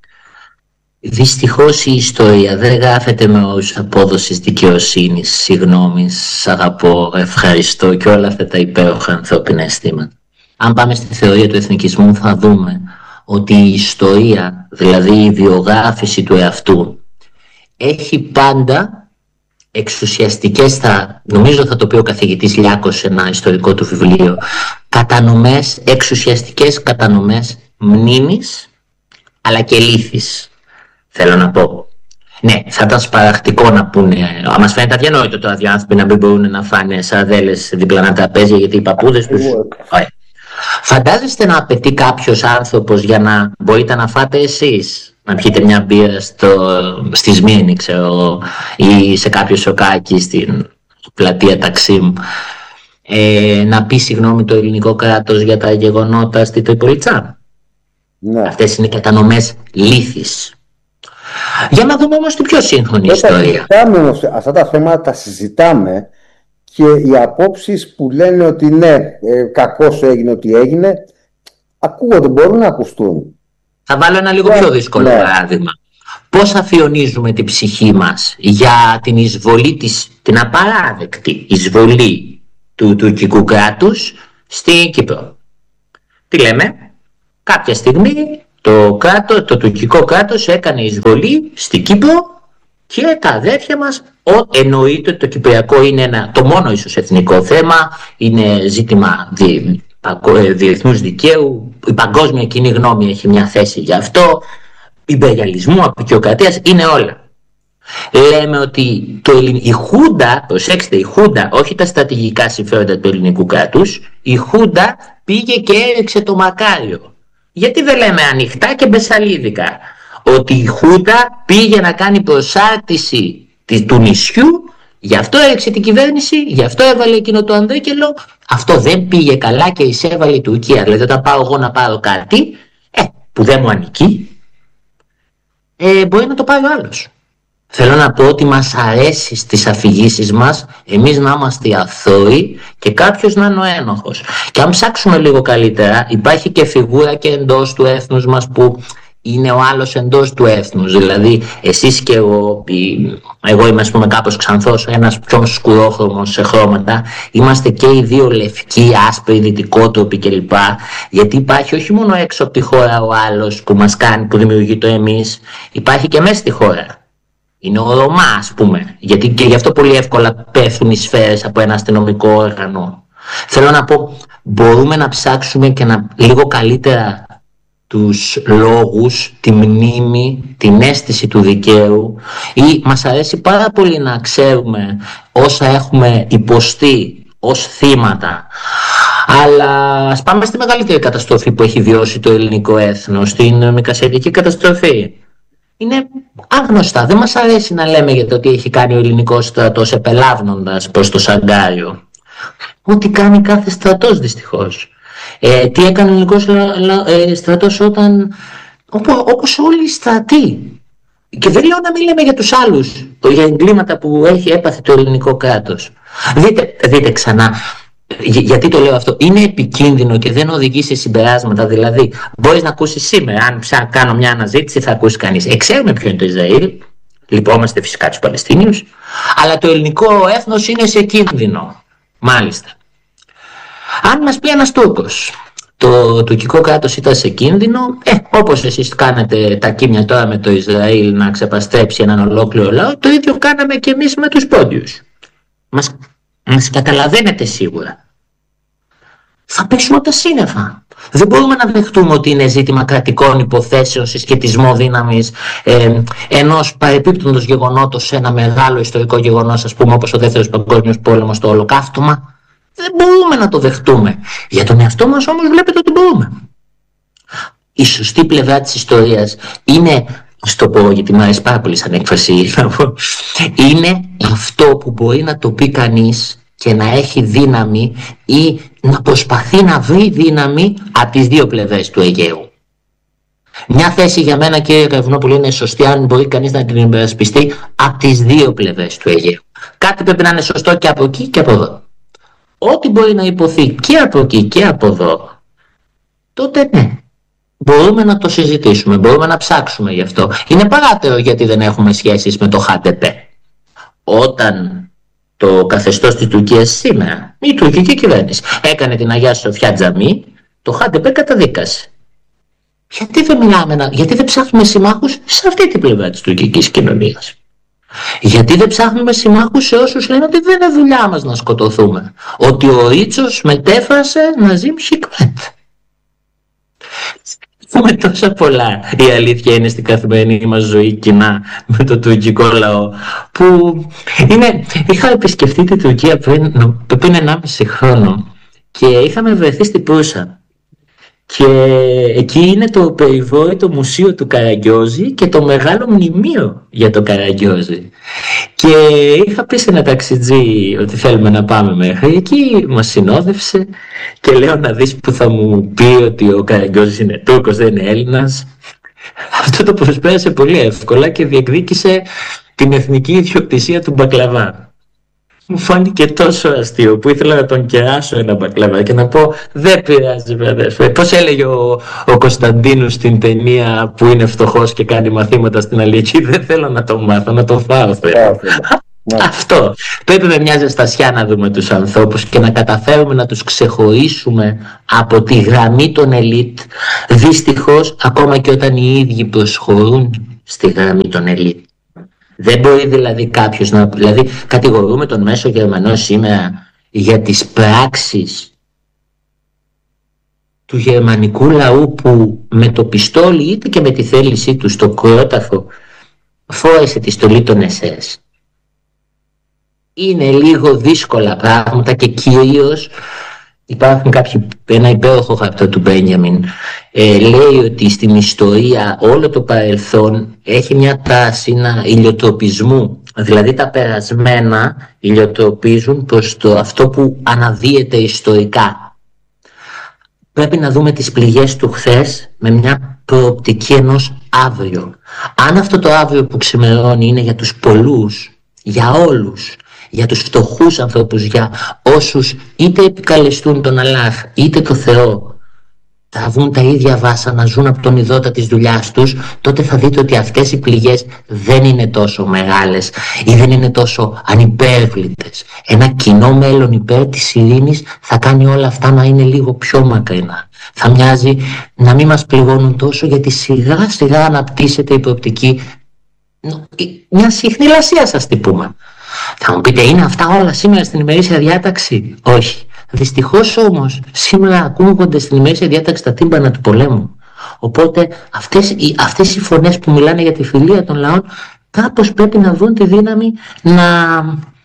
δυστυχώς η ιστορία δεν γράφεται με όρους απόδοσης δικαιοσύνης, συγγνώμης, σ' αγαπώ, ευχαριστώ και όλα αυτά τα υπέροχα ανθρώπινα αισθήματα. Αν πάμε στη θεωρία του εθνικισμού, θα δούμε ότι η ιστορία, δηλαδή η βιογράφηση του εαυτού, έχει πάντα εξουσιαστικές, θα, νομίζω θα το πει ο καθηγητής Λιάκος σε ένα ιστορικό του βιβλίο, κατανομές, εξουσιαστικές κατανομές μνήμης αλλά και λήθης. Θέλω να πω, ναι, θα ήταν σπαραχτικό να πούνε, μας φαίνεται αδιανόητο τώρα οι άνθρωποι να μην μπορούν να φάνε σαρδέλες διπλανά τραπέζια γιατί οι παππούδες τους... Ωραία. Φαντάζεστε να απαιτεί κάποιος άνθρωπος για να μπορείτε να φάτε εσείς, να πιείτε μια μπύρα στο, στη Σμύρνη, ξέρω, ή σε κάποιο σοκάκι στην πλατεία Ταξίμ, ε, να πει συγγνώμη το ελληνικό κράτος για τα γεγονότα στη Τριπολιτσά. Ναι. Αυτές είναι κατανομές λήθης. Για να δούμε όμως την πιο σύγχρονη Όταν ιστορία. Όμως, αυτά τα θέματα τα συζητάμε και οι απόψεις που λένε ότι ναι, ε, κακώς έγινε ότι έγινε, ακούγονται, μπορούν να ακουστούν. Θα βάλω ένα λίγο πιο δύσκολο ναι. παράδειγμα. Πώς αφιονίζουμε την ψυχή μας για την εισβολή της, την απαράδεκτη εισβολή του τουρκικού κράτους στην Κύπρο. Τι λέμε? Κάποια στιγμή το, κράτο, το τουρκικό κράτος έκανε εισβολή στην Κύπρο και τα αδέρφια μας, ο, εννοείται ότι το κυπριακό είναι ένα, το μόνο ίσως εθνικό θέμα, είναι ζήτημα δι, διεθνούς δικαίου, η παγκόσμια κοινή γνώμη έχει μια θέση γι' αυτό, υπεριαλισμού, απεικιοκρατίας, είναι όλα. Λέμε ότι το, η Χούντα, προσέξτε, η Χούντα, όχι τα στρατηγικά συμφέροντα του ελληνικού κράτους, η Χούντα πήγε και έριξε το Μακάριο. Γιατί δεν λέμε ανοιχτά και μπεσαλίδικα ότι η Χούντα πήγε να κάνει προσάρτηση του νησιού, γι' αυτό έριξε την κυβέρνηση, γι' αυτό έβαλε εκείνο το Ανδρίκελο, αυτό δεν πήγε καλά και εισέβαλε η Τουρκία. Δηλαδή όταν πάω εγώ να πάρω κάτι ε, που δεν μου ανήκει, ε, μπορεί να το πάρει ο άλλος. Θέλω να πω ότι μας αρέσει στις αφηγήσεις μας εμείς να είμαστε αθώοι και κάποιος να είναι ο ένοχος. Και αν ψάξουμε λίγο καλύτερα, υπάρχει και φιγούρα και εντός του έθνους μας που είναι ο άλλος εντός του έθνους. Δηλαδή εσείς και εγώ, εγώ είμαι ας πούμε κάπως ξανθός, ένας πιο σκουρόχρωμος σε χρώματα, είμαστε και οι δύο λευκοί, άσπροι, δυτικότροποι κλπ. Γιατί υπάρχει όχι μόνο έξω από τη χώρα ο άλλος που μας κάνει, που δημιουργεί το εμείς, υπάρχει και μέσα στη χώρα. Είναι ο Ρωμά, ας πούμε, γιατί και γι' αυτό πολύ εύκολα πέφτουν οι σφαίρες από ένα αστυνομικό όργανο. Θέλω να πω, μπορούμε να ψάξουμε και να λίγο καλύτερα τους λόγους, τη μνήμη, την αίσθηση του δικαίου, ή μας αρέσει πάρα πολύ να ξέρουμε όσα έχουμε υποστεί ως θύματα Αλλά ας πάμε στη μεγαλύτερη καταστροφή που έχει βιώσει το ελληνικό έθνος, την Μικρασιατική καταστροφή. Είναι άγνωστα, δεν μας αρέσει να λέμε για το τι έχει κάνει ο ελληνικός στρατός επελάβνοντας προς το Σαγκάριο. Ό,τι κάνει κάθε στρατός δυστυχώς. Ε, τι έκανε ο ελληνικός ε, στρατός όταν, όπως, όπως όλοι οι στρατοί. Και δεν λέω να μην λέμε για τους άλλους, για εγκλήματα που έχει έπαθε το ελληνικό κράτος. Δείτε, δείτε ξανά, γιατί το λέω αυτό, είναι επικίνδυνο και δεν οδηγεί σε συμπεράσματα. Δηλαδή, μπορείς να ακούσεις σήμερα, αν πια κάνω μια αναζήτηση, θα ακούσει κανείς. Ε, ξέρουμε ποιο είναι το Ισραήλ, λυπόμαστε φυσικά τους Παλαιστίνιους, αλλά το ελληνικό έθνος είναι σε κίνδυνο. Μάλιστα. Αν μας πει ένας Τούρκος, το τουρκικό κράτος ήταν σε κίνδυνο, ε, όπως εσείς κάνετε τα κείμια τώρα με το Ισραήλ να ξεπαστρέψει έναν ολόκληρο λαό, το ίδιο κάναμε και εμείς με τους πόντιους. Μας, μας καταλαβαίνετε σίγουρα. Θα πέσουμε τα σύννεφα. Δεν μπορούμε να δεχτούμε ότι είναι ζήτημα κρατικών υποθέσεων, συσχετισμό δύναμης ε, ενός παρεπίπτοντος γεγονότος σε ένα μεγάλο ιστορικό γεγονός, ας πούμε όπως ο Δεύτερος Παγκόσμιος Πόλεμος, το Ολοκαύτωμα. Δεν μπορούμε να το δεχτούμε. Για τον εαυτό μας όμως βλέπετε ότι μπορούμε. Η σωστή πλευρά της ιστορίας είναι, στο πω γιατί μου αρέσει πάρα πολύ σαν έκφραση, είναι αυτό που μπορεί να το πει κανείς και να έχει δύναμη ή να προσπαθεί να βρει δύναμη από τις δύο πλευρές του Αιγαίου. Μια θέση για μένα, κύριε Καβουνόπουλο, είναι σωστή αν μπορεί κανείς να την υπερασπιστεί από τις δύο πλευρές του Αιγαίου. Κάτι πρέπει να είναι σωστό και από εκεί και από εδώ. Ό,τι μπορεί να υποθεί και από εκεί και από εδώ, τότε ναι, μπορούμε να το συζητήσουμε, μπορούμε να ψάξουμε γι' αυτό. Είναι παράτερο γιατί δεν έχουμε σχέσεις με το Χ ντι πι. Όταν το καθεστώς της Τουρκίας σήμερα, η τουρκική κυβέρνηση, έκανε την Αγία Σοφιά τζαμί, το Χ ντι πι καταδίκασε. Γιατί δεν μιλάμε, γιατί δεν ψάχνουμε συμμάχους σε αυτή την πλευρά της τουρκικής κοινωνίας? Γιατί δεν ψάχνουμε συμμάχους σε όσους λένε ότι δεν είναι δουλειά μας να σκοτωθούμε? Ότι ο Ρίτσος μετέφρασε Ναζίμ Χικμέτ. Έχουμε τόσα πολλά. Η αλήθεια είναι στην καθημερινή μας ζωή κοινά με το τουρκικό λαό. Που είναι... Είχα επισκεφτεί την Τουρκία πριν, πριν ενάμιση χρόνο και είχαμε βρεθεί στην Πούσα. Και εκεί είναι το περιβόητο μουσείο του Καραγκιόζη και το μεγάλο μνημείο για το Καραγκιόζη. Και είχα πει σε ένα ταξιτζή ότι θέλουμε να πάμε μέχρι εκεί, μας συνόδευσε και λέω να δεις που θα μου πει ότι ο Καραγκιόζης είναι Τούρκος, δεν είναι Έλληνας. Αυτό το προσπέρασε πολύ εύκολα και διεκδίκησε την εθνική ιδιοκτησία του μπακλαβά. Μου φάνηκε τόσο αστείο που ήθελα να τον κεράσω ένα μπακλαβά και να πω δεν πειράζει αδερφέ. Πώς έλεγε ο, ο Κωνσταντίνος στην ταινία που είναι φτωχός και κάνει μαθήματα στην Αλιακή, δεν θέλω να τον μάθω, να τον φάω. Αυτό. Πρέπει με μια ζεστασιά να δούμε τους ανθρώπους και να καταφέρουμε να τους ξεχωρίσουμε από τη γραμμή των ελίτ. Δυστυχώς ακόμα και όταν οι ίδιοι προσχωρούν στη γραμμή των ελίτ. Δεν μπορεί δηλαδή κάποιος να... Δηλαδή κατηγορούμε τον μέσο Γερμανό σήμερα για τις πράξεις του γερμανικού λαού που με το πιστόλι είτε και με τη θέλησή του στο κρόταφο φόρεσε τη στολή των ες ες. Είναι λίγο δύσκολα πράγματα και κυρίως υπάρχουν κάποιοι, ένα υπέροχο γραπτό του Μπένιαμιν ε, λέει ότι στην ιστορία όλο το παρελθόν έχει μια τάση να ηλιοτροπισμού, δηλαδή τα περασμένα ηλιοτροπίζουν προς το αυτό που αναδύεται ιστορικά. Πρέπει να δούμε τις πληγές του χθες με μια προοπτική ενός αύριο. Αν αυτό το αύριο που ξημερώνει είναι για τους πολλούς, για όλους, για τους φτωχούς ανθρώπους, για όσους είτε επικαλεστούν τον Αλλάχ είτε το Θεό, θα βγουν τα ίδια βάσανα, ζουν από τον ειδώτα της δουλειάς τους, τότε θα δείτε ότι αυτές οι πληγές δεν είναι τόσο μεγάλες ή δεν είναι τόσο ανυπέρβλητες. Ένα κοινό μέλλον υπέρ της ειρήνης θα κάνει όλα αυτά να είναι λίγο πιο μακρινά. Θα μοιάζει να μην μας πληγώνουν τόσο, γιατί σιγά σιγά αναπτύσσεται η προοπτική μια συχνηλασία, σας τι πούμε. Θα μου πείτε, είναι αυτά όλα σήμερα στην ημερήσια διάταξη? Όχι. Δυστυχώς όμως σήμερα ακούγονται στην ημερήσια διάταξη τα τύμπανα του πολέμου. Οπότε αυτές οι, αυτές οι φωνές που μιλάνε για τη φιλία των λαών κάπως πρέπει να βρουν τη δύναμη να,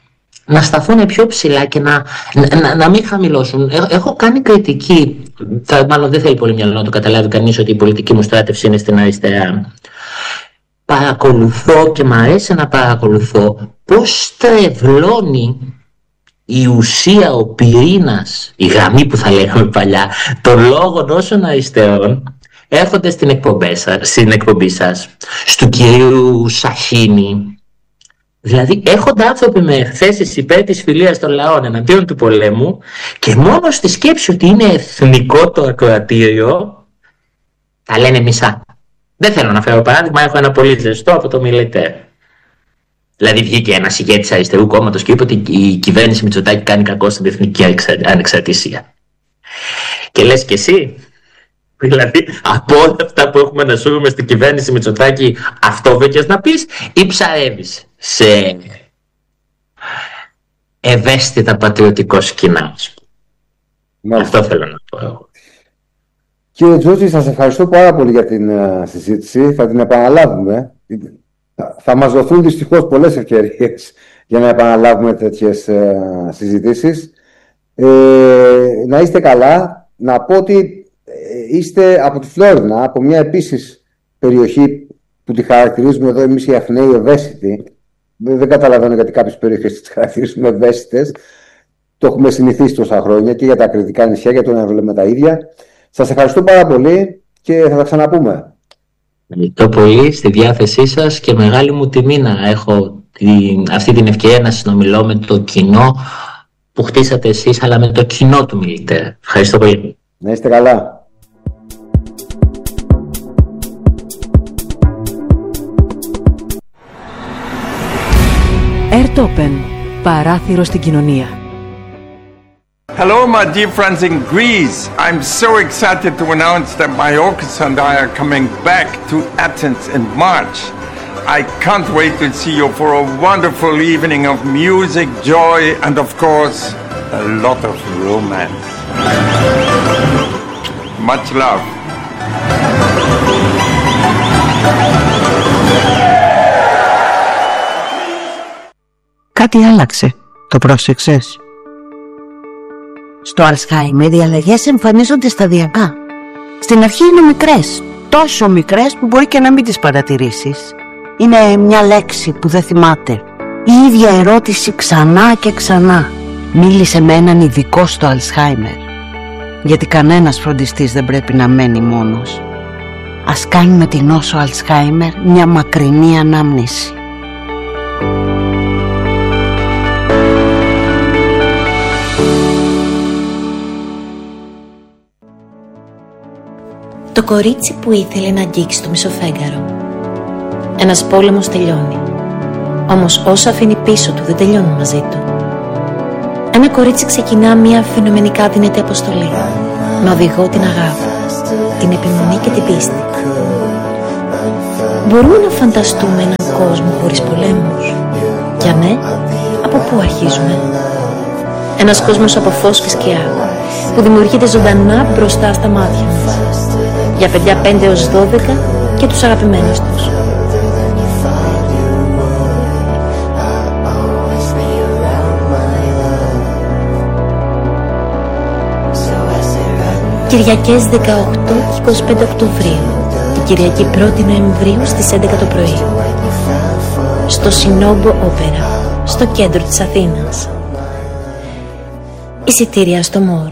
να σταθούν πιο ψηλά και να, να, να μην χαμηλώσουν. Έχω κάνει κριτική, θα, μάλλον δεν θέλει πολύ μυαλό να το καταλάβει κανείς ότι η πολιτική μου στράτευση είναι στην αριστερά. Παρακολουθώ και μ' αρέσει να παρακολουθώ πώς τρευλώνει η ουσία, ο πυρήνας, η γραμμή που θα λέγαμε παλιά, των λόγων όσων αριστερών έρχονται στην εκπομπή σας, στην εκπομπή σας, του κυρίου Σαχίνη. Δηλαδή έρχονται άνθρωποι με θέσεις υπέρ της φιλίας των λαών εναντίον του πολέμου και μόνο στη σκέψη ότι είναι εθνικό το ακροατήριο τα λένε μισά. Δεν θέλω να φέρω παράδειγμα, έχω ένα πολύ ζεστό από το Μιλιτέρ. Δηλαδή βγήκε ένας ηγέτης αριστερού κόμματος και είπε ότι η κυβέρνηση Μητσοτάκη κάνει κακό στην εθνική ανεξαρτησία. Και λες και εσύ, δηλαδή από όλα αυτά που έχουμε να σούμε στην κυβέρνηση Μητσοτάκη, αυτό βρήκες να πεις ή ψαρεύεις σε ευαίσθητα πατριωτικό σκηνά? Αυτό θέλω να πω εγώ. Κύριε Τζούτζη, σας ευχαριστώ πάρα πολύ για την uh, συζήτηση. Θα την επαναλάβουμε. Θα μας δοθούν δυστυχώς πολλές ευκαιρίες για να επαναλάβουμε τέτοιες uh, συζητήσεις. Ε, να είστε καλά. Να πω ότι είστε από τη Φλόρινα, από μια επίσης περιοχή που τη χαρακτηρίζουμε εδώ εμείς οι Αθηναίοι ευαίσθητοι. Δεν καταλαβαίνω γιατί κάποιες περιοχές τις χαρακτηρίζουμε ευαίσθητες. Το έχουμε συνηθίσει τόσα χρόνια και για τα Κρητικά νησιά, για το να βλέπουμε τα ίδια. Σας ευχαριστώ πάρα πολύ και θα τα ξαναπούμε. Ευχαριστώ πολύ, στη διάθεσή σας και μεγάλη μου τιμή να έχω την, αυτή την ευκαιρία να συνομιλώ με το κοινό που χτίσατε εσείς, αλλά με το κοινό του Μιλιτέρ. Ευχαριστώ πολύ. Να είστε καλά. Airtopen, παράθυρο στην κοινωνία. Hello, my dear friends in Greece. I'm so excited to announce that my orchestra and I are coming back to Athens in March. I can't wait to see you for a wonderful evening of music, joy, and of course, a lot of romance. Much love. Κάτι άλλαξε. Το πρόσεξες? Στο Αλσχάιμερ οι αλλαγές εμφανίζονται σταδιακά. Στην αρχή είναι μικρές, τόσο μικρές που μπορεί και να μην τις παρατηρήσεις. Είναι μια λέξη που δεν θυμάται. Η ίδια ερώτηση ξανά και ξανά. Μίλησε με έναν ειδικό στο Αλσχάιμερ. Γιατί κανένας φροντιστής δεν πρέπει να μένει μόνος. Ας κάνουμε την νόσο Αλσχάιμερ μια μακρινή ανάμνηση. Το κορίτσι που ήθελε να αγγίξει το μισοφέγγαρο. Ένας πόλεμος τελειώνει. Όμως όσα αφήνει πίσω του δεν τελειώνουν μαζί του. Ένα κορίτσι ξεκινά μια φαινομενικά δυνατή αποστολή. Με οδηγό την αγάπη, την επιμονή και την πίστη. Μπορούμε να φανταστούμε έναν κόσμο χωρίς πολέμους? Και αν ναι, από πού αρχίζουμε? Ένας κόσμος από φως και σκιά, που δημιουργείται ζωντανά μπροστά στα μάτια μας. Για παιδιά πέντε έως δώδεκα και τους αγαπημένους τους. Κυριακές δεκαοκτώ και είκοσι πέντε Οκτωβρίου, την Κυριακή πρώτη Νοεμβρίου στις έντεκα το πρωί. Στο Σινόμπο Όπερα, στο κέντρο της Αθήνας. Εισιτήρια στο Μόρ.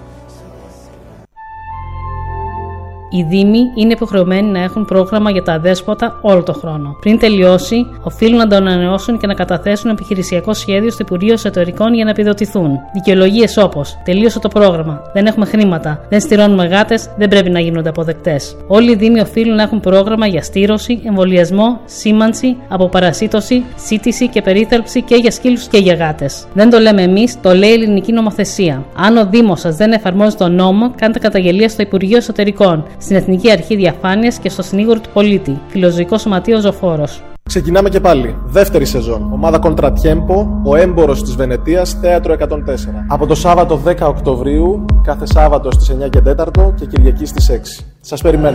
Οι Δήμοι είναι υποχρεωμένοι να έχουν πρόγραμμα για τα αδέσποτα όλο το χρόνο. Πριν τελειώσει, οφείλουν να το ανανεώσουν και να καταθέσουν επιχειρησιακό σχέδιο στο Υπουργείο Εσωτερικών για να επιδοτηθούν. Δικαιολογίες όπως τελείωσε το πρόγραμμα, δεν έχουμε χρήματα, δεν στηρώνουμε γάτες, δεν πρέπει να γίνονται αποδεκτές. Όλοι οι Δήμοι οφείλουν να έχουν πρόγραμμα για στήρωση, εμβολιασμό, σήμανση, αποπαρασίτωση, σύτηση και περίθαλψη και για σκύλους και για γάτες. Δεν το λέμε εμείς, το λέει η ελληνική νομοθεσία. Αν ο Δήμος σας δεν εφαρμόζει τον νόμο, κάντε καταγγελία στο Υπουργείο Εσωτερικών, στην Εθνική Αρχή Διαφάνειας και στο Συνήγορο του Πολίτη, Φιλοζωικό Σωματείο Ζωφόρος. Ξεκινάμε και πάλι. Δεύτερη σεζόν. Ομάδα Contratiempo, ο έμπορος της Βενετίας, θέατρο εκατόν τέσσερα. Από το Σάββατο δέκα Οκτωβρίου, κάθε Σάββατο στις εννιά και τέσσερα και Κυριακή στις έξι. Σας περιμένω.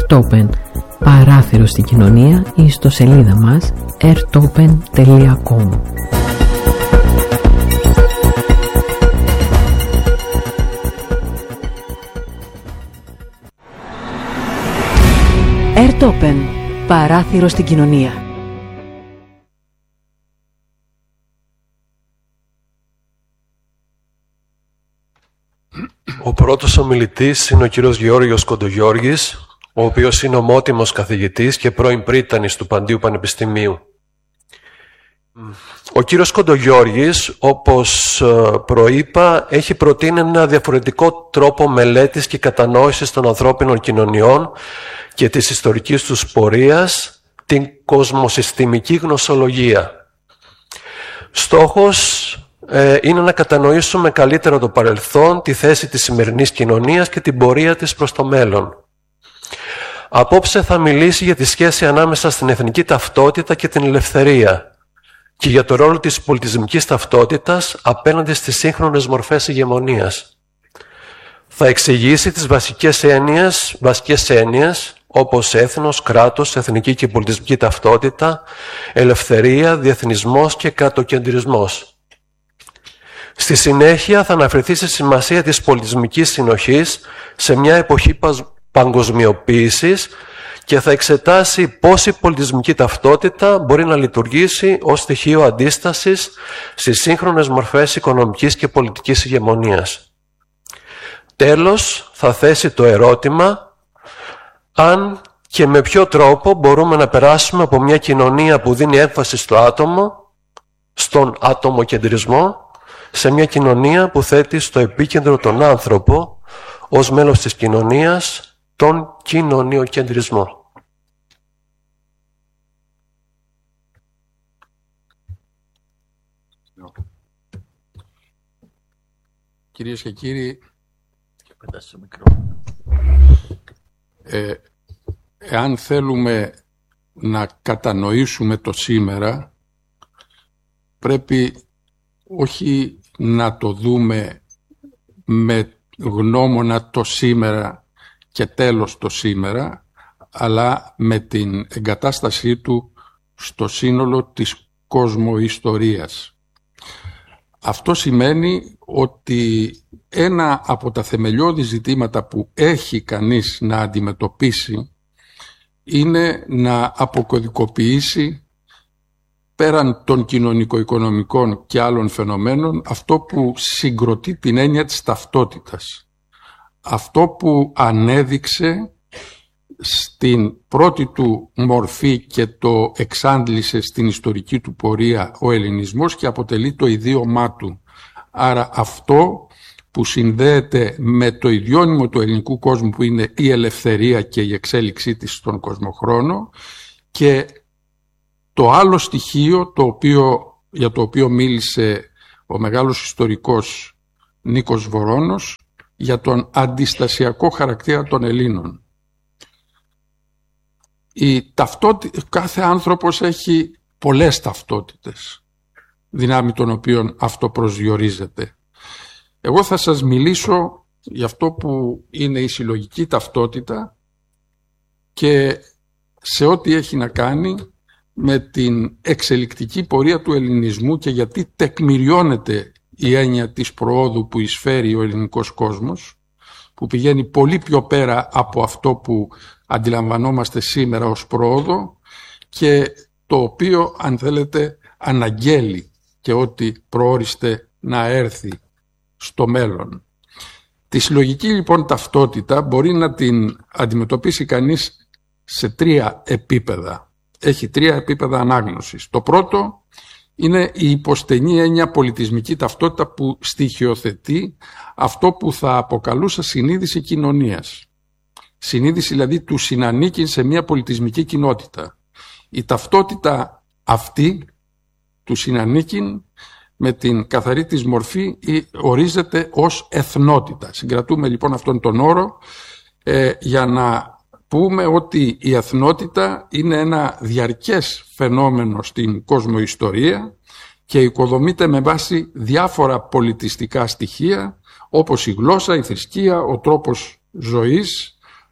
Ertopen, παράθυρο στην κοινωνία, ή στο σελίδα μας ertopen τελεία com. Ertopen, παράθυρο στην κοινωνία. Ο πρώτος ομιλητής είναι ο κύριος Γεώργιος Κοντογιώργης, ο οποίος είναι ομότιμος καθηγητής και πρώην πρίτανης του Παντίου Πανεπιστημίου. Ο κύριος Κοντογιώργης, όπως προείπα, έχει προτείνει ένα διαφορετικό τρόπο μελέτης και κατανόησης των ανθρώπινων κοινωνιών και της ιστορικής τους πορείας, την κοσμοσυστημική γνωσολογία. Στόχος ε, είναι να κατανοήσουμε καλύτερα το παρελθόν, τη θέση της σημερινής κοινωνίας και την πορεία της προς το μέλλον. Απόψε θα μιλήσει για τη σχέση ανάμεσα στην εθνική ταυτότητα και την ελευθερία και για το ρόλο της πολιτισμικής ταυτότητας απέναντι στις σύγχρονες μορφές ηγεμονίας. Θα εξηγήσει τις βασικές έννοιες, βασικές έννοιες όπως έθνος, κράτος, εθνική και πολιτισμική ταυτότητα, ελευθερία, διεθνισμός και κρατοκεντρισμός. Στη συνέχεια θα αναφερθεί στη σημασία της πολιτισμικής συνοχής σε μια εποχή παγκοσμιοποίησης και θα εξετάσει πώς η πολιτισμική ταυτότητα μπορεί να λειτουργήσει ως στοιχείο αντίστασης στις σύγχρονες μορφές οικονομικής και πολιτικής ηγεμονίας. Τέλος, θα θέσει το ερώτημα αν και με ποιο τρόπο μπορούμε να περάσουμε από μια κοινωνία που δίνει έμφαση στο άτομο, στον ατομοκεντρισμό, σε μια κοινωνία που θέτει στο επίκεντρο τον άνθρωπο ως μέλος της κοινωνίας, τον κοινωνιοκεντρισμό. Κυρίες και κύριοι, ε, εάν θέλουμε να κατανοήσουμε το σήμερα, πρέπει όχι να το δούμε με γνώμονα το σήμερα και τέλος το σήμερα, αλλά με την εγκατάστασή του στο σύνολο της κοσμοϊστορίας. Αυτό σημαίνει ότι ένα από τα θεμελιώδη ζητήματα που έχει κανείς να αντιμετωπίσει είναι να αποκωδικοποιήσει πέραν των κοινωνικο-οικονομικών και άλλων φαινομένων αυτό που συγκροτεί την έννοια της ταυτότητας. Αυτό που ανέδειξε στην πρώτη του μορφή και το εξάντλησε στην ιστορική του πορεία ο ελληνισμός και αποτελεί το ιδίωμά του. Άρα αυτό που συνδέεται με το ιδιώνυμο του ελληνικού κόσμου που είναι η ελευθερία και η εξέλιξή της στον κοσμοχρόνο, και το άλλο στοιχείο το οποίο, για το οποίο μίλησε ο μεγάλος ιστορικός Νίκος Βορώνος, για τον αντιστασιακό χαρακτήρα των Ελλήνων. Η ταυτότητα, κάθε άνθρωπος έχει πολλές ταυτότητες, δυνάμει των οποίων αυτό προσδιορίζεται. Εγώ θα σας μιλήσω για αυτό που είναι η συλλογική ταυτότητα και σε ό,τι έχει να κάνει με την εξελικτική πορεία του ελληνισμού και γιατί τεκμηριώνεται η έννοια της προόδου που εισφέρει ο ελληνικός κόσμος, που πηγαίνει πολύ πιο πέρα από αυτό που αντιλαμβανόμαστε σήμερα ως πρόοδο και το οποίο, αν θέλετε, αναγγέλει και ότι προόριστε να έρθει στο μέλλον. Τη συλλογική λοιπόν ταυτότητα μπορεί να την αντιμετωπίσει κανείς σε τρία επίπεδα. Έχει τρία επίπεδα ανάγνωσης. Το πρώτο είναι η υποστενή έννοια πολιτισμική ταυτότητα που στοιχειοθετεί αυτό που θα αποκαλούσα συνείδηση κοινωνίας. Συνείδηση δηλαδή του συνανίκην σε μια πολιτισμική κοινότητα. Η ταυτότητα αυτή του συνανίκην με την καθαρή της μορφή ορίζεται ως εθνότητα. Συγκρατούμε λοιπόν αυτόν τον όρο ε, για να πούμε ότι η εθνότητα είναι ένα διαρκές φαινόμενο στην κοσμοϊστορία και οικοδομείται με βάση διάφορα πολιτιστικά στοιχεία όπως η γλώσσα, η θρησκεία, ο τρόπος ζωής,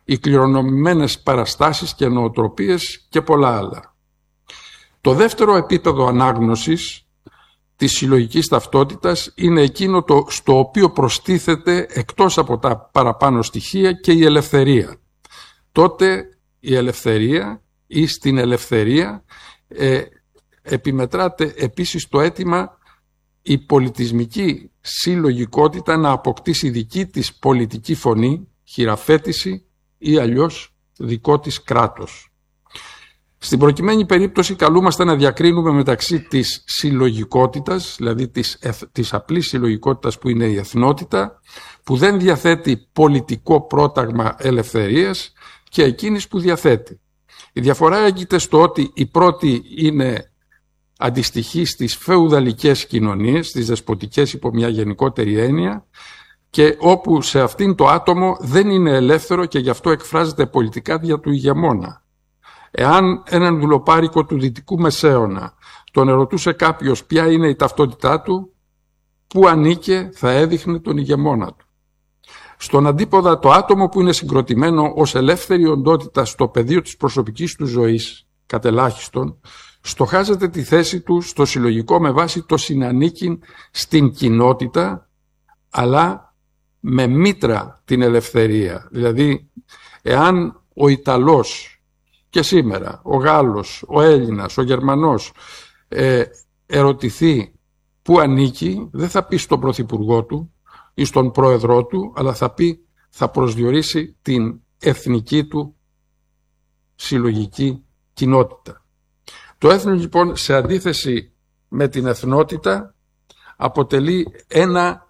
οι κληρονομημένες παραστάσεις και νοοτροπίες και πολλά άλλα. Το δεύτερο επίπεδο ανάγνωσης της συλλογικής ταυτότητας είναι εκείνο το, στο οποίο προστίθεται εκτός από τα παραπάνω στοιχεία και η ελευθερία. Τότε η ελευθερία ή στην ελευθερία ε, επιμετράται επίσης το αίτημα η πολιτισμική συλλογικότητα να αποκτήσει δική της πολιτική φωνή, χειραφέτηση ή αλλιώς δικό της κράτος. Στην προκειμένη περίπτωση καλούμαστε να διακρίνουμε μεταξύ της συλλογικότητας, δηλαδή της, της απλής συλλογικότητας που είναι η εθνότητα, που δεν διαθέτει πολιτικό πρόταγμα ελευθερίας, και εκείνης που διαθέτει. Η διαφορά έγκυται στο ότι η πρώτη είναι αντιστοιχεί στις φεουδαλικές κοινωνίες, στις δεσποτικές υπό μια γενικότερη έννοια, και όπου σε αυτήν το άτομο δεν είναι ελεύθερο και γι' αυτό εκφράζεται πολιτικά δια του ηγεμόνα. Εάν έναν δουλοπάρικο του Δυτικού Μεσαίωνα τον ερωτούσε κάποιος ποια είναι η ταυτότητά του, που ανήκε, θα έδειχνε τον ηγεμόνα του. Στον αντίποδα, το άτομο που είναι συγκροτημένο ως ελεύθερη οντότητα στο πεδίο της προσωπικής του ζωής, κατ' ελάχιστον, στοχάζεται τη θέση του στο συλλογικό με βάση το συνανίκην στην κοινότητα, αλλά με μήτρα την ελευθερία. Δηλαδή, εάν ο Ιταλός και σήμερα, ο Γάλλος, ο Έλληνας, ο Γερμανός ε, ερωτηθεί που ανήκει, δεν θα πει στον πρωθυπουργό του ή στον πρόεδρό του, αλλά θα πει, θα προσδιορίσει την εθνική του συλλογική κοινότητα. Το έθνος λοιπόν, σε αντίθεση με την εθνότητα, αποτελεί ένα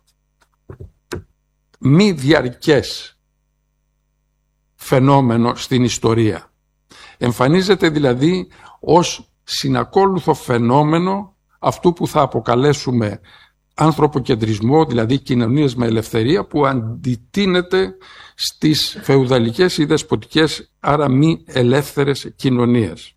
μη διαρκές φαινόμενο στην ιστορία. Εμφανίζεται δηλαδή ως συνακόλουθο φαινόμενο αυτού που θα αποκαλέσουμε ανθρωποκεντρισμό, δηλαδή κοινωνίες με ελευθερία, που αντιτείνεται στις φεουδαλικές ή δεσποτικές, άρα μη ελεύθερες κοινωνίες.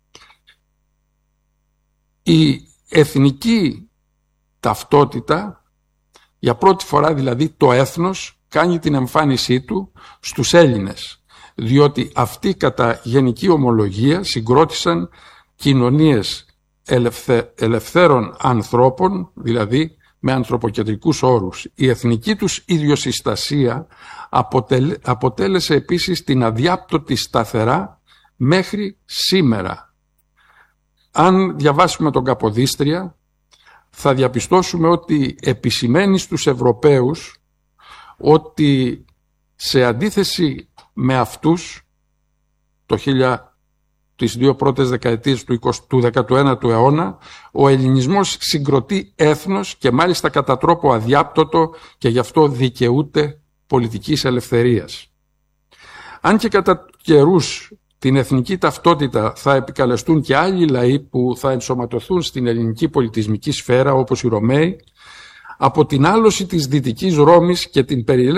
Η εθνική ταυτότητα, για πρώτη φορά δηλαδή το έθνος, κάνει την εμφάνισή του στους Έλληνες, διότι αυτοί κατά γενική ομολογία συγκρότησαν κοινωνίες ελευθε, ελευθέρων ανθρώπων, δηλαδή με ανθρωποκεντρικούς όρους. Η εθνική τους ιδιοσυστασία αποτελ, αποτέλεσε επίσης την αδιάπτωτη σταθερά μέχρι σήμερα. Αν διαβάσουμε τον Καποδίστρια, θα διαπιστώσουμε ότι επισημαίνει στους Ευρωπαίους ότι σε αντίθεση με αυτούς το χίλια, τις δύο πρώτες δεκαετίες του, εικοστού, του δέκατου ένατου αιώνα, ο ελληνισμός συγκροτεί έθνος και μάλιστα κατά τρόπο αδιάπτωτο, και γι' αυτό δικαιούται πολιτικής ελευθερίας. Αν και κατά καιρούς την εθνική ταυτότητα θα επικαλεστούν και άλλοι λαοί που θα ενσωματωθούν στην ελληνική πολιτισμική σφαίρα, όπως οι Ρωμαίοι, από την άλωση της Δυτικής Ρώμης και την